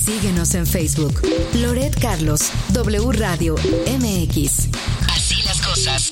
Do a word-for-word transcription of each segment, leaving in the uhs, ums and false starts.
Síguenos en Facebook. Loret Carlos, W Radio M X. Así las cosas.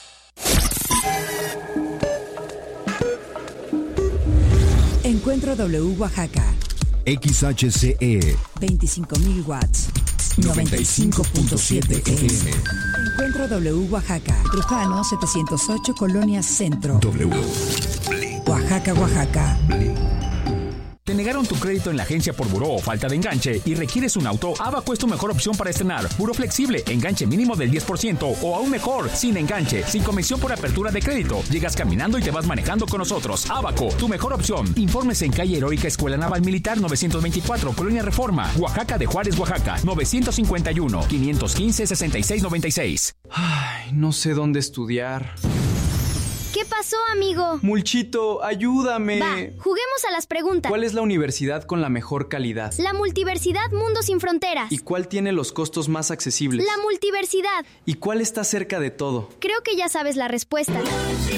Encuentro W Oaxaca. X H C E. veinticinco mil watts. noventa y cinco punto siete F M. Encuentro W Oaxaca. Trujano setecientos ocho, Colonia Centro. W. Oaxaca, Oaxaca. ¿Te negaron tu crédito en la agencia por buró o falta de enganche y requieres un auto? Abaco es tu mejor opción para estrenar. Buró flexible, enganche mínimo del diez por ciento o aún mejor, sin enganche, sin comisión por apertura de crédito. Llegas caminando y te vas manejando con nosotros. Abaco, tu mejor opción. Informes en calle Heroica Escuela Naval Militar novecientos veinticuatro, Colonia Reforma, Oaxaca de Juárez, Oaxaca, novecientos cincuenta y uno, quinientos quince, sesenta y seis noventa y seis. Ay, no sé dónde estudiar. ¿Qué pasó, amigo? Mulchito, ayúdame. Va, juguemos a las preguntas. ¿Cuál es la universidad con la mejor calidad? La Multiversidad Mundo Sin Fronteras. ¿Y cuál tiene los costos más accesibles? La Multiversidad. ¿Y cuál está cerca de todo? Creo que ya sabes la respuesta. Mundo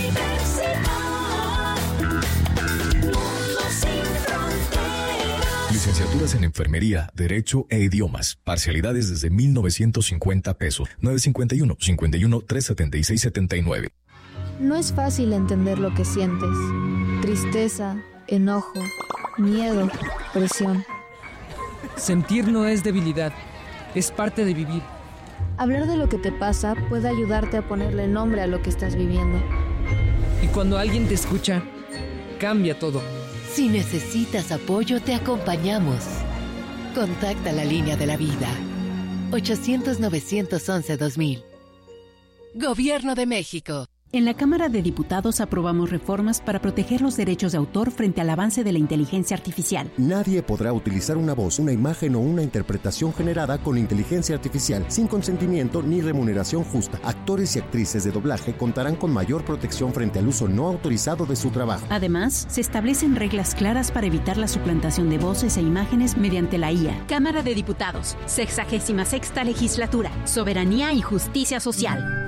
Sin Fronteras. Licenciaturas en Enfermería, Derecho e Idiomas. Parcialidades desde mil novecientos cincuenta pesos. nueve cincuenta y uno, cincuenta y uno, trescientos setenta y seis setenta y nueve. No es fácil entender lo que sientes. Tristeza, enojo, miedo, presión. Sentir no es debilidad, es parte de vivir. Hablar de lo que te pasa puede ayudarte a ponerle nombre a lo que estás viviendo. Y cuando alguien te escucha, cambia todo. Si necesitas apoyo, te acompañamos. Contacta la línea de la vida. ochocientos, novecientos once, dos mil. Gobierno de México. En la Cámara de Diputados aprobamos reformas para proteger los derechos de autor frente al avance de la inteligencia artificial. Nadie podrá utilizar una voz, una imagen o una interpretación generada con inteligencia artificial sin consentimiento ni remuneración justa. Actores y actrices de doblaje contarán con mayor protección frente al uso no autorizado de su trabajo. Además, se establecen reglas claras para evitar la suplantación de voces e imágenes mediante la I A. Cámara de Diputados, sexagésima sexta legislatura, soberanía y justicia social.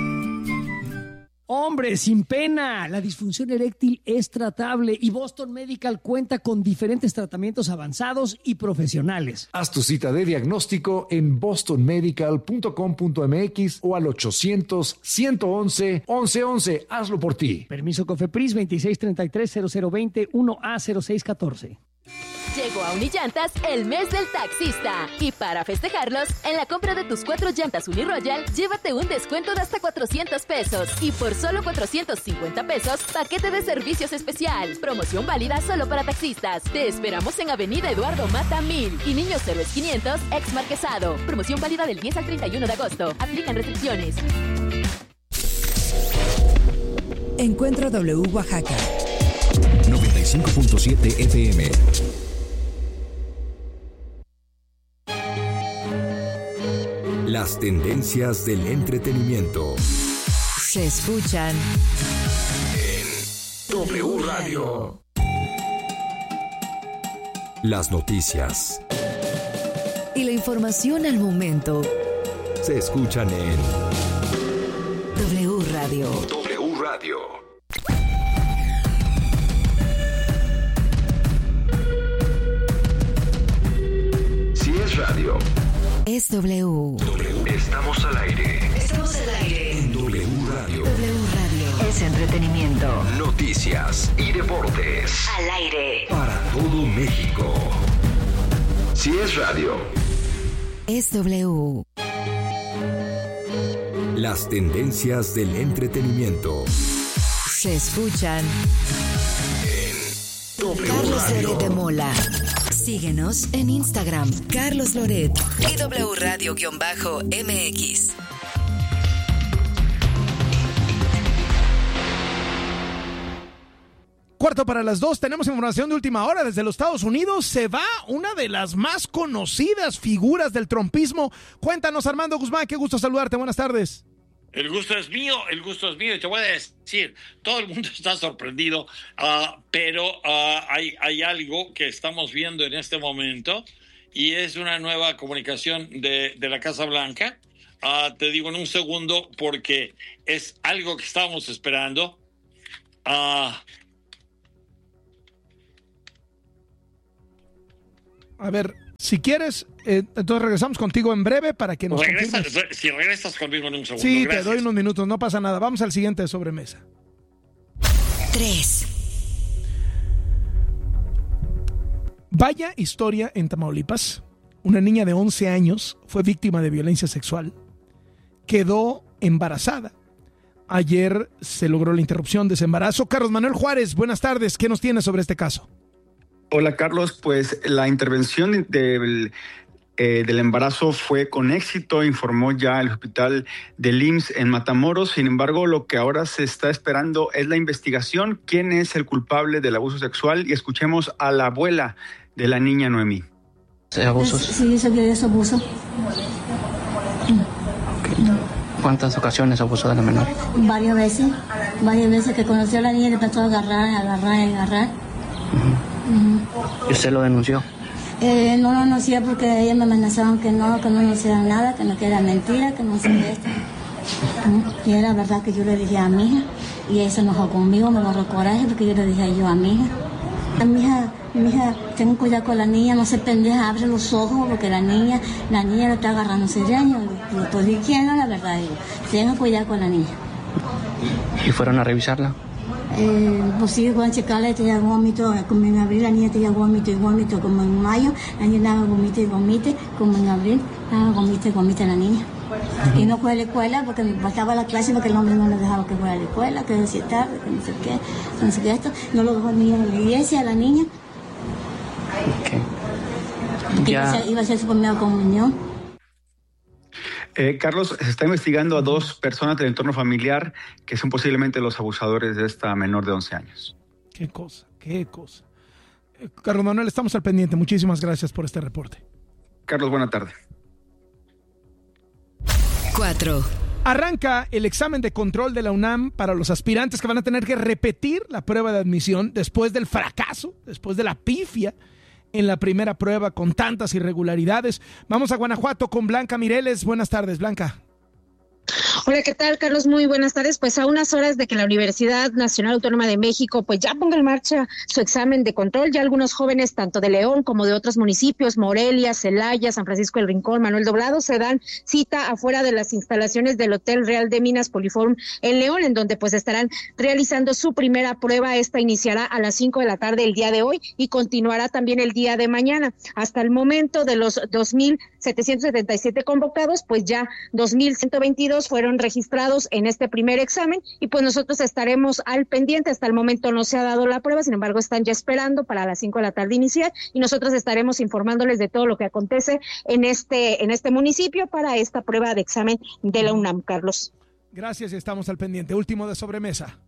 Hombre, sin pena, la disfunción eréctil es tratable y Boston Medical cuenta con diferentes tratamientos avanzados y profesionales. Haz tu cita de diagnóstico en boston medical punto com punto m x o al ochocientos, ciento once, once once. Hazlo por ti. Permiso COFEPRIS veintiséis treinta y tres, cero cero veinte, uno A cero seis catorce. Llegó a Unillantas el mes del taxista. Y para festejarlos, en la compra de tus cuatro llantas Uniroyal, llévate un descuento de hasta cuatrocientos pesos. Y por solo cuatrocientos cincuenta pesos, paquete de servicios especial. Promoción válida solo para taxistas. Te esperamos en Avenida Eduardo Mata mil y Niños Héroes quinientos, ex Marquesado. Promoción válida del diez al treinta y uno de agosto. Aplican restricciones. Encuentro W Oaxaca. noventa y cinco punto siete F M. Las tendencias del entretenimiento se escuchan en W Radio. Las noticias y la información al momento se escuchan en W Radio. W Radio. Si es radio, es W. W. Estamos al aire. Estamos al aire. En W Radio. W Radio. Es entretenimiento. Noticias y deportes. Al aire. Para todo México. Si es radio, es W. Las tendencias del entretenimiento se escuchan en W Carlos Radio. Loret de Mola. Síguenos en Instagram, Carlos Loret y W Radio-M X. Cuarto para las dos, tenemos información de última hora. Desde los Estados Unidos se va una de las más conocidas figuras del trumpismo. Cuéntanos, Armando Guzmán, qué gusto saludarte, buenas tardes. El gusto es mío, el gusto es mío, y te voy a decir, todo el mundo está sorprendido, uh, pero uh, hay, hay algo que estamos viendo en este momento, y es una nueva comunicación de, de la Casa Blanca. Uh, te digo en un segundo, porque es algo que estábamos esperando. Uh, A ver, Si quieres, eh, entonces regresamos contigo en breve para que nos Regresa, confirmes. Si regresas conmigo en un segundo. Sí, gracias. te doy unos minutos, no pasa nada. Vamos al siguiente de sobremesa. tres. Vaya historia en Tamaulipas. Una niña de once años fue víctima de violencia sexual. Quedó embarazada. Ayer se logró la interrupción de ese embarazo. Carlos Manuel Juárez, buenas tardes. ¿Qué nos tienes sobre este caso? Hola Carlos, pues la intervención del, eh, del embarazo fue con éxito, informó ya el hospital del I M S S en Matamoros. Sin embargo, lo que ahora se está esperando es la investigación, quién es el culpable del abuso sexual, y escuchemos a la abuela de la niña Noemí. ¿Abusos? Sí, dice que es abuso. Okay. ¿Cuántas ocasiones abusó de la menor? Varias veces, varias veces que conoció a la niña y le empezó a agarrar, agarrar, agarrar. Uh-huh. Uh-huh. ¿Y usted lo denunció? Eh, no lo denuncié porque ellos me amenazaron que no, que no me hicieran nada, que no, que era mentira, que no sé de esto. Uh-huh. Y era verdad que yo le dije a mi hija, y ella se enojó conmigo, me agarró coraje porque yo le dije yo a mi hija. A mi hija, mi hija, ten cuidado con la niña, no se pendeja, abre los ojos porque la niña, la niña lo está agarrando sereno. Lo estoy diciendo la verdad, digo, tengan cuidado con la niña. ¿Y fueron a revisarla? Eh, pues sí, van a checarla, tenía vómito, como en abril la niña tenía vómito y vómito, como en mayo, la niña daba vómito y vómito, como en abril, daba vómito y vómito la niña. Y no fue a la escuela porque me faltaba la clase porque el hombre no le dejaba que fuera a la escuela, que decía tarde, que no sé qué, no sé qué esto. No lo dejó ni en la iglesia, la niña. Okay. Ya. Iba a ser, iba a ser su primera comunión. Eh, Carlos, se está investigando a dos personas del entorno familiar que son posiblemente los abusadores de esta menor de once años. Qué cosa, qué cosa. Eh, Carlos Manuel, estamos al pendiente. Muchísimas gracias por este reporte. Carlos, buena tarde. cuatro. Arranca el examen de control de la UNAM para los aspirantes que van a tener que repetir la prueba de admisión después del fracaso, después de la pifia en la primera prueba con tantas irregularidades. Vamos a Guanajuato con Blanca Mireles. Buenas tardes, Blanca. Hola, ¿qué tal, Carlos? Muy buenas tardes. Pues a unas horas de que la Universidad Nacional Autónoma de México pues ya ponga en marcha su examen de control, ya algunos jóvenes tanto de León como de otros municipios, Morelia, Celaya, San Francisco del Rincón, Manuel Doblado, se dan cita afuera de las instalaciones del Hotel Real de Minas Poliforum en León, en donde pues estarán realizando su primera prueba. Esta iniciará a las cinco de la tarde el día de hoy y continuará también el día de mañana. Hasta el momento, de los dos mil setecientos setenta y siete convocados, pues ya dos mil ciento veintidós fueron registrados en este primer examen y pues nosotros estaremos al pendiente. Hasta el momento no se ha dado la prueba, sin embargo están ya esperando para las cinco de la tarde iniciar y nosotros estaremos informándoles de todo lo que acontece en este, en este municipio para esta prueba de examen de la UNAM, Carlos. Gracias y estamos al pendiente. Último de sobremesa.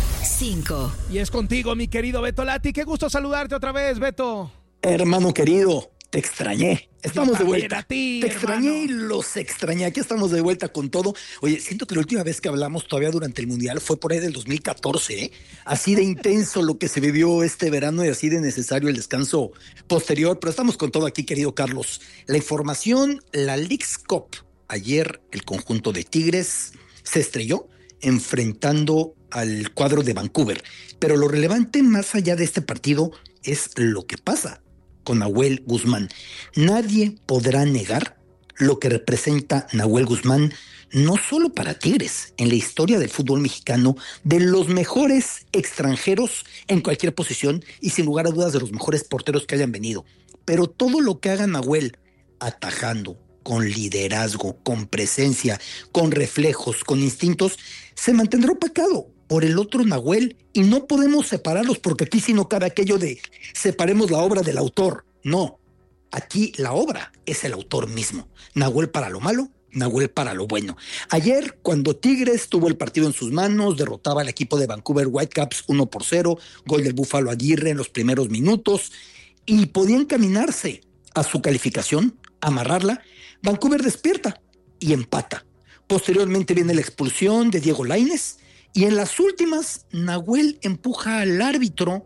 cinco. Y es contigo, mi querido Beto Lati. Qué gusto saludarte otra vez, Beto. Hermano querido, te extrañé. Estamos de vuelta. Ti, te hermano. extrañé y los extrañé. Aquí estamos de vuelta con todo. Oye, siento que la última vez que hablamos todavía durante el Mundial fue por ahí del dos mil catorce, ¿eh? Así de intenso lo que se vivió este verano y así de necesario el descanso posterior. Pero estamos con todo aquí, querido Carlos. La información, la Leagues Cup. Ayer el conjunto de Tigres se estrelló enfrentando al cuadro de Vancouver. Pero lo relevante más allá de este partido es lo que pasa con Nahuel Guzmán. Nadie podrá negar lo que representa Nahuel Guzmán, no solo para Tigres, en la historia del fútbol mexicano, de los mejores extranjeros en cualquier posición y sin lugar a dudas de los mejores porteros que hayan venido. Pero todo lo que haga Nahuel, atajando, con liderazgo, con presencia, con reflejos, con instintos, se mantendrá opacado por el otro Nahuel y no podemos separarlos porque aquí sí no cabe aquello de separemos la obra del autor. No, aquí la obra es el autor mismo. Nahuel para lo malo, Nahuel para lo bueno. Ayer, cuando Tigres tuvo el partido en sus manos, derrotaba al equipo de Vancouver Whitecaps uno por cero, gol del Búfalo Aguirre en los primeros minutos y podían caminarse a su calificación, amarrarla. Vancouver despierta y empata. Posteriormente viene la expulsión de Diego Lainez y en las últimas Nahuel empuja al árbitro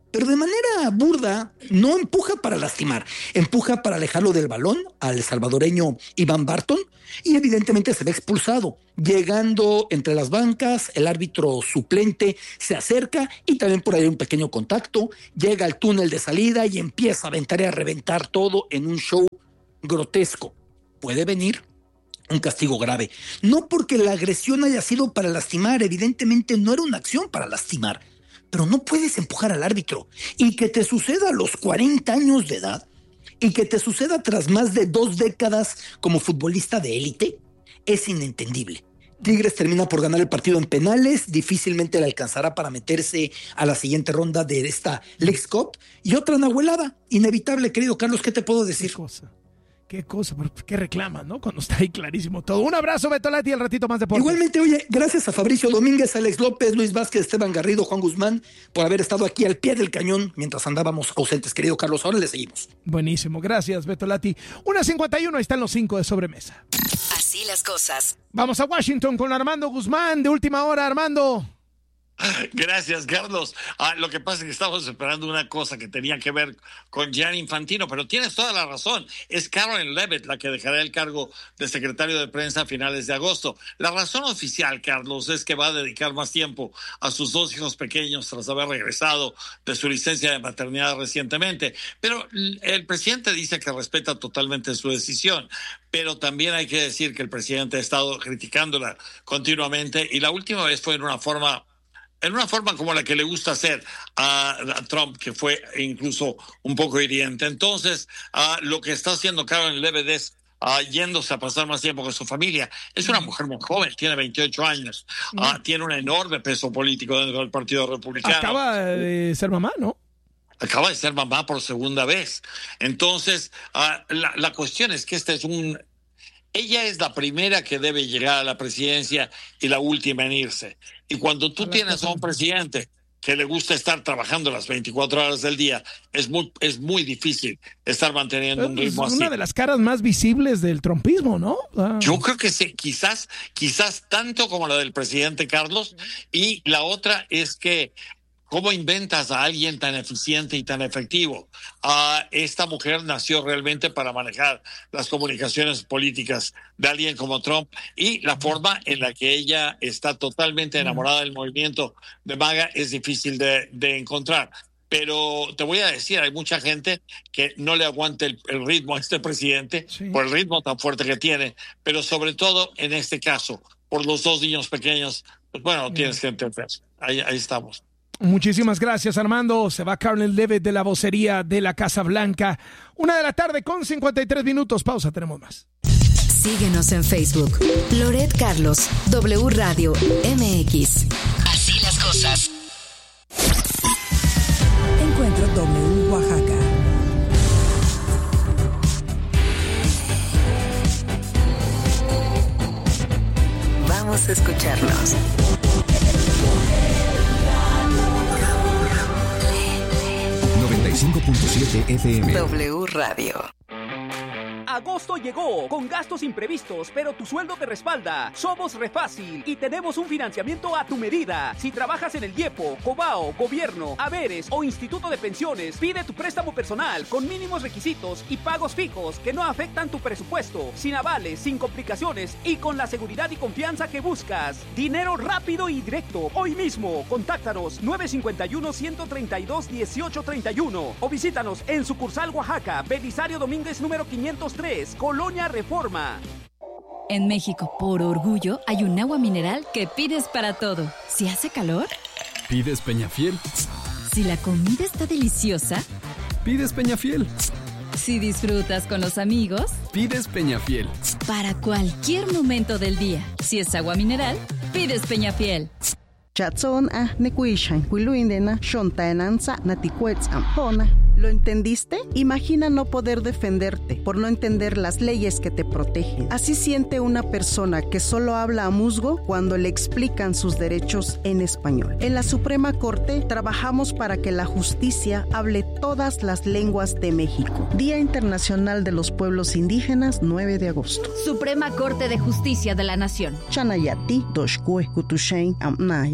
pero de manera burda, no empuja para lastimar, empuja para alejarlo del balón al salvadoreño Iván Barton y evidentemente se ve expulsado. Llegando entre las bancas, el árbitro suplente se acerca y también por ahí un pequeño contacto, llega al túnel de salida y empieza a aventar y a reventar todo en un show grotesco. Puede venir un castigo grave, no porque la agresión haya sido para lastimar, evidentemente no era una acción para lastimar, pero no puedes empujar al árbitro y que te suceda a los cuarenta años de edad y que te suceda tras más de dos décadas como futbolista de élite es inentendible. Tigres termina por ganar el partido en penales, difícilmente le alcanzará para meterse a la siguiente ronda de esta Leagues Cup y otra nahuelada, inevitable, querido Carlos, ¿qué te puedo decir? ¿Qué cosa? ¿Qué cosa? ¿Qué reclamas, no? Cuando está ahí clarísimo todo. Un abrazo, Betolati, al ratito más deportes. Igualmente, oye, gracias a Fabricio Domínguez, Alex López, Luis Vázquez, Esteban Garrido, Juan Guzmán, por haber estado aquí al pie del cañón mientras andábamos ausentes, querido Carlos. Ahora le seguimos. Buenísimo, gracias, Betolati. una cincuenta y uno, ahí están los cinco de sobremesa. Así las cosas. Vamos a Washington con Armando Guzmán, de última hora, Armando. Gracias, Carlos. Ah, lo que pasa es que estamos esperando una cosa que tenía que ver con Gianni Infantino, pero tienes toda la razón. Es Karen Leavitt la que dejará el cargo de secretario de prensa a finales de agosto. La razón oficial, Carlos, es que va a dedicar más tiempo a sus dos hijos pequeños tras haber regresado de su licencia de maternidad recientemente. Pero el presidente dice que respeta totalmente su decisión. Pero también hay que decir que el presidente ha estado criticándola continuamente y la última vez fue en una forma en una forma como la que le gusta hacer a, a Trump, que fue incluso un poco hiriente. Entonces, uh, lo que está haciendo Karen Leavitt es uh, yéndose a pasar más tiempo con su familia. Es una mujer muy joven, tiene veintiocho años, uh, tiene un enorme peso político dentro del Partido Republicano. Acaba de ser mamá, ¿no? Acaba de ser mamá por segunda vez. Entonces, uh, la, la cuestión es que este es un... Ella es la primera que debe llegar a la presidencia y la última en irse. Y cuando tú tienes a un presidente que le gusta estar trabajando las veinticuatro horas del día, es muy, es muy difícil estar manteniendo un ritmo así. Es una de las caras más visibles del trumpismo, ¿no? Ah. Yo creo que sí, quizás, quizás tanto como la del presidente Carlos. Y la otra es que ¿cómo inventas a alguien tan eficiente y tan efectivo? Uh, esta mujer nació realmente para manejar las comunicaciones políticas de alguien como Trump y la forma en la que ella está totalmente enamorada del movimiento de MAGA es difícil de, de encontrar. Pero te voy a decir, hay mucha gente que no le aguanta el, el ritmo a este presidente, sí, por el ritmo tan fuerte que tiene, pero sobre todo en este caso, por los dos niños pequeños, pues bueno, tienes que entender. Ahí, ahí estamos. Muchísimas gracias, Armando. Se va Karen Leavitt de la vocería de la Casa Blanca. Una de la tarde con cincuenta y tres minutos. Pausa, tenemos más. Síguenos en Facebook. Loret Carlos, W Radio M X. Así las cosas. Encuentro W Oaxaca. Vamos a escucharnos. noventa y cinco punto siete F M. W Radio. Agosto llegó con gastos imprevistos, pero tu sueldo te respalda. Somos Refácil y tenemos un financiamiento a tu medida. Si trabajas en el IEPO, Cobao, Gobierno, Haberes o Instituto de Pensiones, pide tu préstamo personal con mínimos requisitos y pagos fijos que no afectan tu presupuesto, sin avales, sin complicaciones y con la seguridad y confianza que buscas. Dinero rápido y directo. Hoy mismo, contáctanos nueve cinco uno, uno tres dos, uno ocho tres uno o visítanos en sucursal Oaxaca, Belisario Domínguez número quinientos tres, Colonia Reforma. En México, por orgullo, hay un agua mineral que pides para todo. Si hace calor, pides Peñafiel. Si la comida está deliciosa, pides Peñafiel. Si disfrutas con los amigos, pides Peñafiel. Para cualquier momento del día, si es agua mineral, pides Peñafiel. Chatson a nekuishan kuiluindena shontaenanza naticuets ampona. ¿Lo entendiste? Imagina no poder defenderte por no entender las leyes que te protegen. Así siente una persona que solo habla a musgo cuando le explican sus derechos en español. En la Suprema Corte trabajamos para que la justicia hable todas las lenguas de México. Día Internacional de los Pueblos Indígenas, nueve de agosto. Suprema Corte de Justicia de la Nación. Chanayati, Doshkue, Kutushain, Amnaya.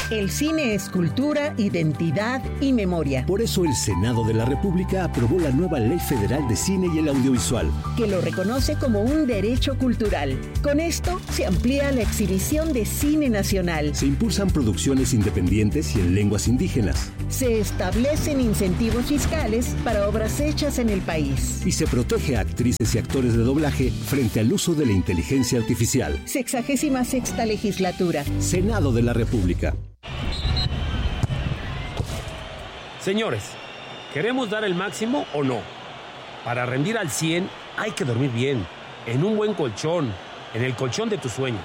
El cine es cultura, identidad y memoria. Por eso el Senado de la República aprobó la nueva Ley Federal de Cine y el Audiovisual, que lo reconoce como un derecho cultural. Con esto se amplía la exhibición de cine nacional. Se impulsan producciones independientes y en lenguas indígenas. Se establecen incentivos fiscales para obras hechas en el país. Y se protege a actrices y actores de doblaje frente al uso de la inteligencia artificial. Sexagésima sexta legislatura. Senado de la República. Señores, ¿queremos dar el máximo o no? Para rendir al cien hay que dormir bien, en un buen colchón, en el colchón de tus sueños.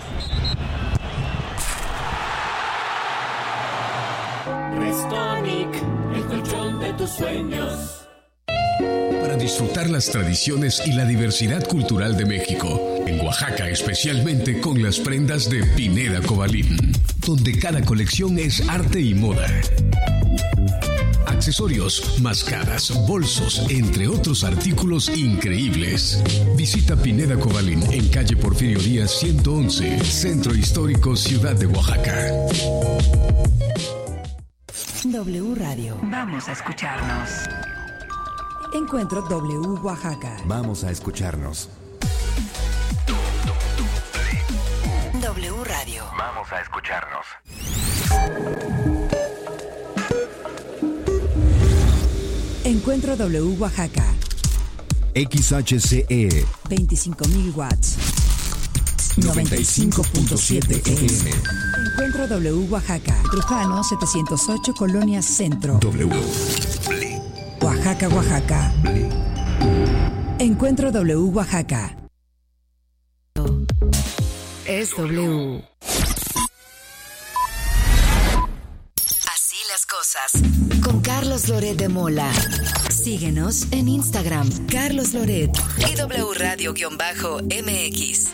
Restonic, el colchón de tus sueños. Para disfrutar las tradiciones y la diversidad cultural de México, en Oaxaca especialmente con las prendas de Pineda Cobalín, donde cada colección es arte y moda. Accesorios, mascadas, bolsos, entre otros artículos increíbles. Visita Pineda Cobalín en calle Porfirio Díaz ciento once, Centro Histórico, Ciudad de Oaxaca. W Radio. Vamos a escucharnos. Encuentro W Oaxaca. Vamos a escucharnos. W Radio. Vamos a escucharnos. Encuentro W Oaxaca. X H C E. veinticinco mil watts. noventa y cinco punto siete F M. Encuentro W Oaxaca. Trujano setecientos ocho, Colonia Centro. W. Oaxaca, Oaxaca. Encuentro W Oaxaca. Es W. Así las cosas. Con Carlos Loret de Mola. Síguenos en Instagram, Carlos Loret y W Radio-M X.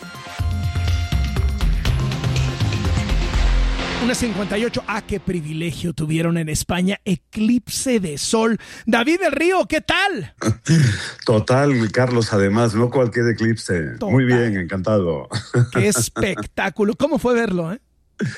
Una cincuenta y ocho. Ah, qué privilegio tuvieron en España. Eclipse de sol. David del Río, ¿qué tal? Total, Carlos, además, no cualquier eclipse. Total. Muy bien, encantado. Qué espectáculo. ¿Cómo fue verlo, eh?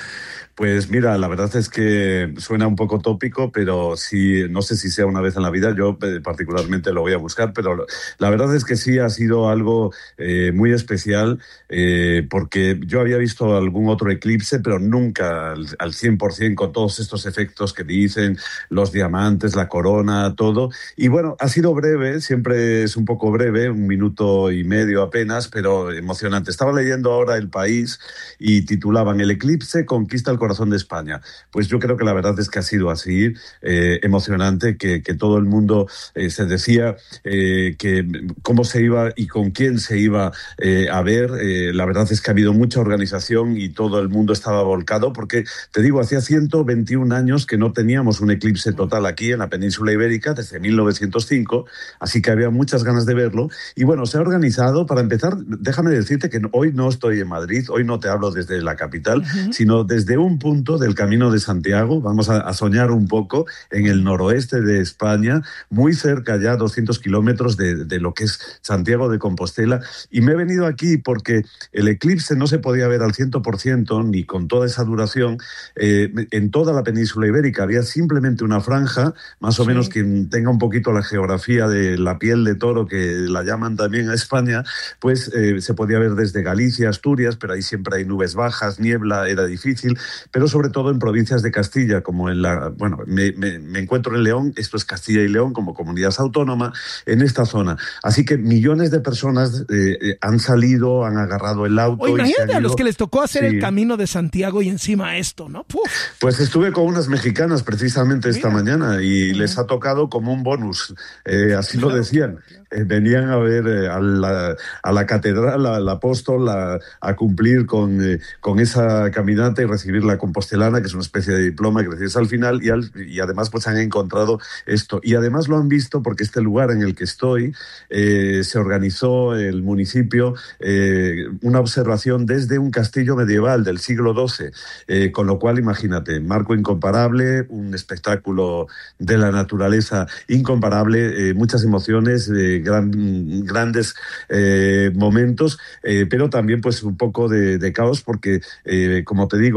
Pues mira, la verdad es que suena un poco tópico, pero sí, no sé si sea una vez en la vida, yo particularmente lo voy a buscar, pero la verdad es que sí ha sido algo eh, muy especial, eh, porque yo había visto algún otro eclipse, pero nunca al, al cien por ciento con todos estos efectos que dicen, los diamantes, la corona, todo. Y bueno, ha sido breve, siempre es un poco breve, un minuto y medio apenas, pero emocionante. Estaba leyendo ahora El País y titulaban "El eclipse conquista el corazón de España". Pues yo creo que la verdad es que ha sido así, eh, emocionante, que, que todo el mundo eh, se decía eh, que cómo se iba y con quién se iba eh, a ver. Eh, la verdad es que ha habido mucha organización y todo el mundo estaba volcado, porque, te digo, hacía ciento veintiún años que no teníamos un eclipse total aquí en la península ibérica, desde mil novecientos cinco, así que había muchas ganas de verlo. Y bueno, se ha organizado. Para empezar, déjame decirte que hoy no estoy en Madrid, hoy no te hablo desde la capital, uh-huh. sino desde un punto del Camino de Santiago. Vamos a, a soñar un poco en el noroeste de España, muy cerca ya, doscientos kilómetros de, de lo que es Santiago de Compostela, y me he venido aquí porque el eclipse no se podía ver al cien por ciento ni con toda esa duración eh, en toda la península ibérica. Había simplemente una franja, más o sí. menos quien tenga un poquito la geografía de la piel de toro, que la llaman también a España, pues eh, se podía ver desde Galicia, Asturias, pero ahí siempre hay nubes bajas, niebla, era difícil, pero sobre todo en provincias de Castilla, como en la, bueno, me, me, me encuentro en León, esto es Castilla y León como comunidad autónoma, en esta zona. Así que millones de personas eh, han salido, han agarrado el auto. Oye, imagínate a los que les tocó hacer sí. el Camino de Santiago y encima esto, ¿no? Puf. Pues estuve con unas mexicanas precisamente esta Mira. mañana y uh-huh. les ha tocado como un bonus, eh, así claro. lo decían. Eh, venían a ver eh, a, la, a la catedral, al apóstol, a, a cumplir con, eh, con esa caminata y recibir la compostelana, que es una especie de diploma que recibes al final, y, al, y además pues han encontrado esto. Y además lo han visto porque este lugar en el que estoy eh, se organizó el municipio eh, una observación desde un castillo medieval del siglo doce, eh, con lo cual imagínate, marco incomparable, un espectáculo de la naturaleza incomparable, eh, muchas emociones, eh, Gran, grandes eh, momentos, eh, pero también pues un poco de, de caos porque, eh, como te digo, como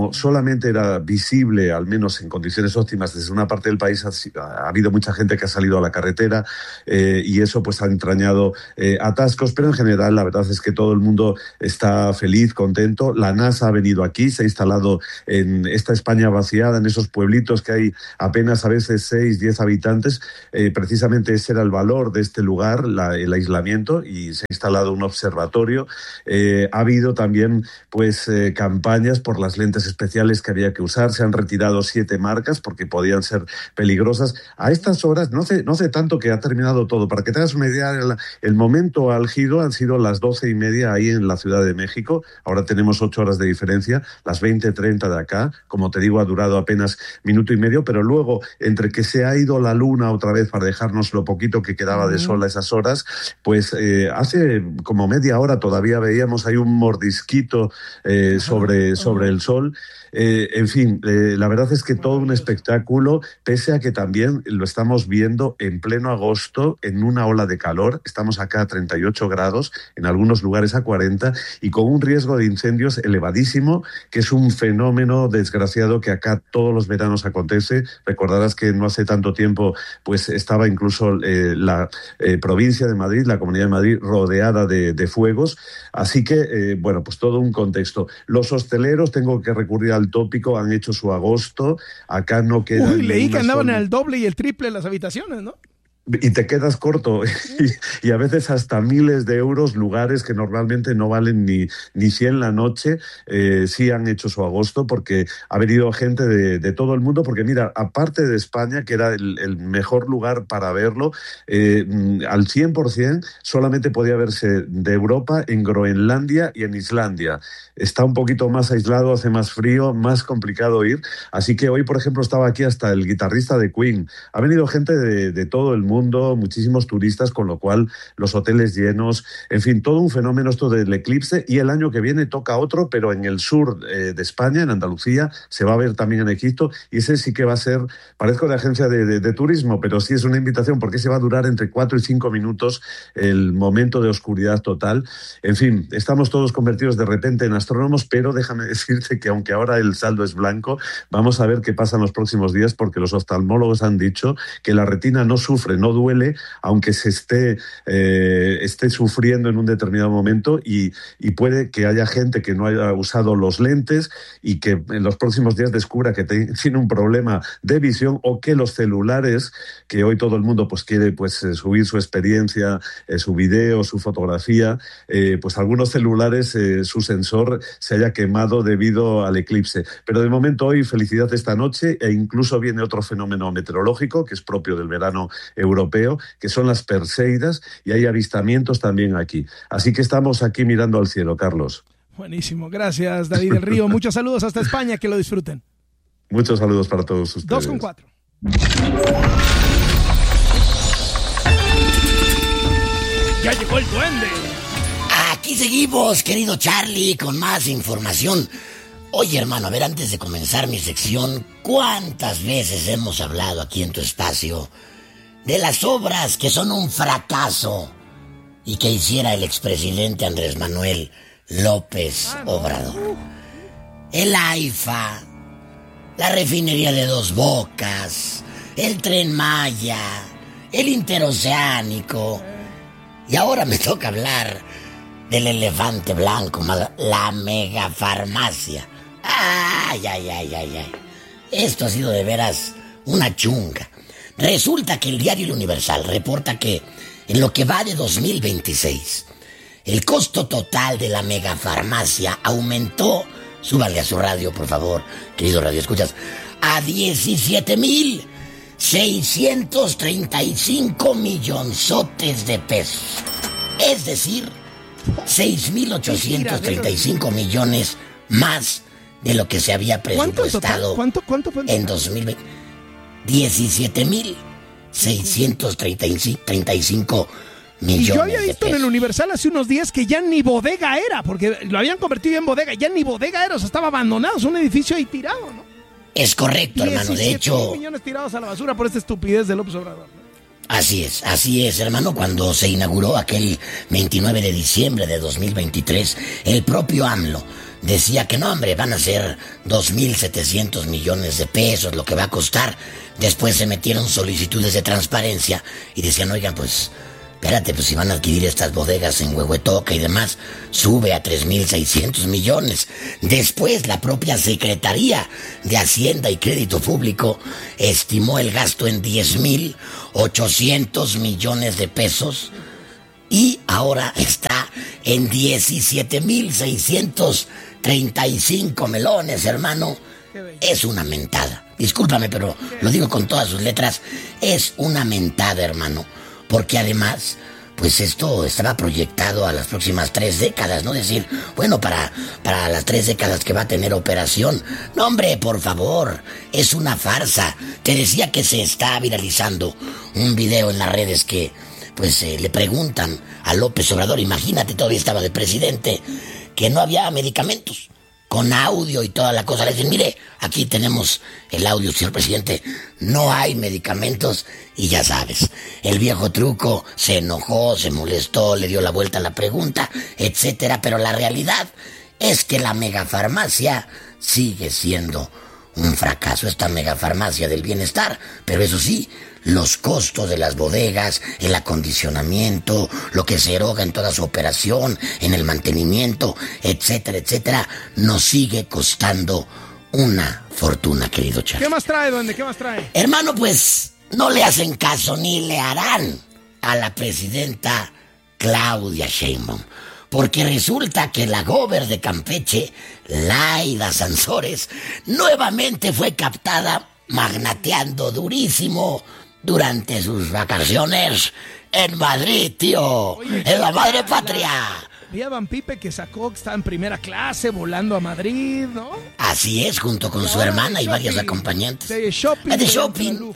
como solamente era visible, al menos en condiciones óptimas, desde una parte del país, ha, ha habido mucha gente que ha salido a la carretera eh, y eso pues ha entrañado eh, atascos, pero en general la verdad es que todo el mundo está feliz, contento. La NASA ha venido aquí, se ha instalado en esta España vaciada, en esos pueblitos que hay apenas a veces seis, diez habitantes. Eh, precisamente ese era el valor de este lugar, la, el aislamiento, y se ha instalado un observatorio. Eh, ha habido también pues eh, campañas por las lentes especiales que había que usar. Se han retirado siete marcas porque podían ser peligrosas. A estas horas, no hace, no hace tanto que ha terminado todo. Para que te hagas una idea, el, el momento álgido han sido las doce y media ahí en la Ciudad de México. Ahora tenemos ocho horas de diferencia, las veinte treinta de acá. Como te digo, ha durado apenas minuto y medio, pero luego, entre que se ha ido la luna otra vez para dejarnos lo poquito que quedaba de sol a esas horas, pues eh, hace como media hora todavía veíamos ahí un mordisquito eh, sobre, sobre el sol. Eh, en fin, eh, la verdad es que todo un espectáculo, pese a que también lo estamos viendo en pleno agosto, en una ola de calor. Estamos acá a treinta y ocho grados, en algunos lugares a cuarenta, y con un riesgo de incendios elevadísimo, que es un fenómeno desgraciado que acá todos los veranos acontece. Recordarás que no hace tanto tiempo pues estaba incluso eh, la eh, provincia de Madrid, la Comunidad de Madrid, rodeada de, de fuegos. Así que, eh, bueno, pues todo un contexto. Los hosteleros, tengo que recurrir al tópico, han hecho su agosto. Acá no queda. Uy, leí que andaban al doble y el triple las habitaciones, ¿no? Y te quedas corto, y, y a veces hasta miles de euros, lugares que normalmente no valen ni, ni cien la noche, eh, sí han hecho su agosto, porque ha venido gente de, de todo el mundo, porque mira, aparte de España, que era el, el mejor lugar para verlo, eh, al cien por ciento solamente podía verse de Europa en Groenlandia y en Islandia. Está un poquito más aislado, hace más frío, más complicado ir, así que hoy, por ejemplo, estaba aquí hasta el guitarrista de Queen. Ha venido gente de, de todo el mundo, muchísimos turistas, con lo cual los hoteles llenos, en fin, todo un fenómeno esto del eclipse. Y el año que viene toca otro, pero en el sur eh, de España, en Andalucía, se va a ver también en Egipto, y ese sí que va a ser, parezco de agencia de, de, de turismo, pero sí es una invitación, porque se va a durar entre cuatro y cinco minutos el momento de oscuridad total. En fin, estamos todos convertidos de repente en astrónomos, pero déjame decirte que aunque ahora el saldo es blanco, vamos a ver qué pasa en los próximos días, porque los oftalmólogos han dicho que la retina no sufre, no duele, aunque se esté, eh, esté sufriendo en un determinado momento, y, y puede que haya gente que no haya usado los lentes y que en los próximos días descubra que te, tiene un problema de visión, o que los celulares, que hoy todo el mundo pues quiere pues eh, subir su experiencia, eh, su video, su fotografía, eh, pues algunos celulares, eh, su sensor se haya quemado debido al eclipse. Pero de momento hoy, felicidad esta noche, e incluso viene otro fenómeno meteorológico que es propio del verano europeo, que son las Perseidas, y hay avistamientos también aquí. Así que estamos aquí mirando al cielo, Carlos. Buenísimo, gracias David del Río. Muchos saludos hasta España, que lo disfruten. Muchos saludos para todos ustedes. Dos con cuatro. Ya llegó el duende. Aquí seguimos, querido Charlie, con más información. Oye, hermano, a ver, antes de comenzar mi sección, ¿cuántas veces hemos hablado aquí en tu espacio de las obras que son un fracaso y que hiciera el expresidente Andrés Manuel López Obrador? El AIFA, la refinería de Dos Bocas, el Tren Maya, el Interoceánico, y ahora me toca hablar del elefante blanco, la megafarmacia. Ay, ay, ay, ay, ay. Esto ha sido de veras una chunga. Resulta que el diario El Universal reporta que en lo que va de dos mil veintiséis, el costo total de la megafarmacia aumentó, súbale a su radio, por favor, querido radio escuchas, a diecisiete mil seiscientos treinta y cinco millonzotes de pesos. Es decir, seis mil ochocientos treinta y cinco millones más de lo que se había presupuestado. ¿Cuánto, cuánto fue? En dos mil veinte. diecisiete mil seiscientos treinta y cinco millones. Y yo había visto en el Universal hace unos días que ya ni bodega era, porque lo habían convertido en bodega, ya ni bodega era, o sea, estaba abandonado, es un edificio ahí tirado, ¿no? Es correcto, hermano, de hecho... millones tirados a la basura por esta estupidez de López Obrador, ¿no? Así es, así es, hermano. Cuando se inauguró aquel veintinueve de diciembre de dos mil veintitrés, el propio AMLO decía que no, hombre, van a ser dos mil setecientos millones de pesos lo que va a costar. Después se metieron solicitudes de transparencia y decían, oigan, pues, espérate, pues si van a adquirir estas bodegas en Huehuetoca y demás, sube a tres mil seiscientos millones. Después la propia Secretaría de Hacienda y Crédito Público estimó el gasto en diez mil ochocientos millones de pesos y ahora está en diecisiete mil seiscientos treinta y cinco melones, hermano. Es una mentada. Discúlpame, pero lo digo con todas sus letras. Es una mentada, hermano. Porque además, pues esto estaba proyectado a las próximas tres décadas, ¿no? Es decir, bueno, para, para las tres décadas que va a tener operación. No, hombre, por favor, es una farsa. Te decía que se está viralizando un video en las redes que, pues, eh, le preguntan a López Obrador, imagínate, todavía estaba de presidente, que no había medicamentos. Con audio y toda la cosa. Le dicen, mire, aquí tenemos el audio, señor presidente. No hay medicamentos y ya sabes. El viejo truco se enojó, se molestó, le dio la vuelta a la pregunta, etcétera. Pero la realidad es que la megafarmacia sigue siendo un fracaso. Esta megafarmacia del bienestar. Pero eso sí, los costos de las bodegas, el acondicionamiento, lo que se eroga en toda su operación, en el mantenimiento, etcétera, etcétera, nos sigue costando una fortuna, querido Charlie. ¿Qué más trae, duende? ¿Qué más trae? Hermano, pues no le hacen caso ni le harán a la presidenta Claudia Sheinbaum, porque resulta que la gober de Campeche, Laida Sansores, nuevamente fue captada magnateando durísimo durante sus vacaciones en Madrid, tío. Oye, en la madre patria. Vi a Van Pipe que sacó que está en primera clase volando a Madrid, ¿no? Así es, junto con su hermana y varios acompañantes. De shopping. De shopping.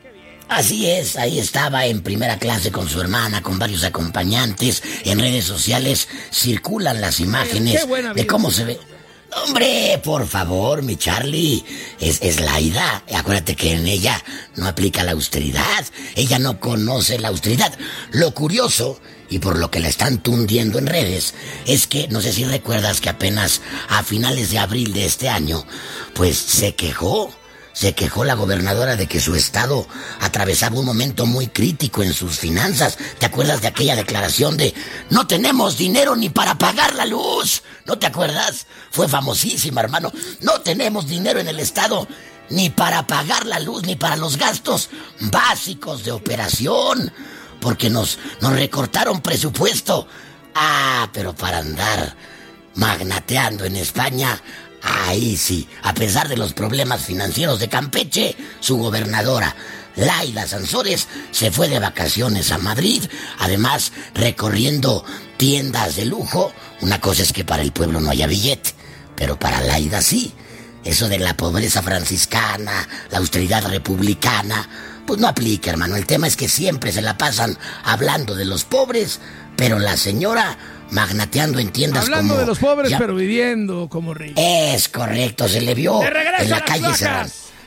Así es, ahí estaba en primera clase con su hermana, con varios acompañantes. En redes sociales circulan las imágenes de cómo se ve. Hombre, por favor, mi Charlie, es, es Laida. Acuérdate que en ella no aplica la austeridad. Ella no conoce la austeridad. Lo curioso, y por lo que la están tundiendo en redes, es que, no sé si recuerdas que apenas a finales de abril de este año, pues se quejó. Se quejó la gobernadora de que su estado atravesaba un momento muy crítico en sus finanzas. ¿Te acuerdas de aquella declaración de no tenemos dinero ni para pagar la luz? ¿No te acuerdas? Fue famosísima, hermano. No tenemos dinero en el estado ni para pagar la luz ni para los gastos básicos de operación, porque nos, nos recortaron presupuesto. Ah, pero para andar magnateando en España, ahí sí, a pesar de los problemas financieros de Campeche, su gobernadora, Laida Sansores, se fue de vacaciones a Madrid, además recorriendo tiendas de lujo. Una cosa es que para el pueblo no haya billete, pero para Laida sí. Eso de la pobreza franciscana, la austeridad republicana, pues no aplica, hermano. El tema es que siempre se la pasan hablando de los pobres, pero la señora magnateando en tiendas hablando como... de los pobres, ya, pero viviendo como ricos. Es correcto, se le vio en la calle Serrano.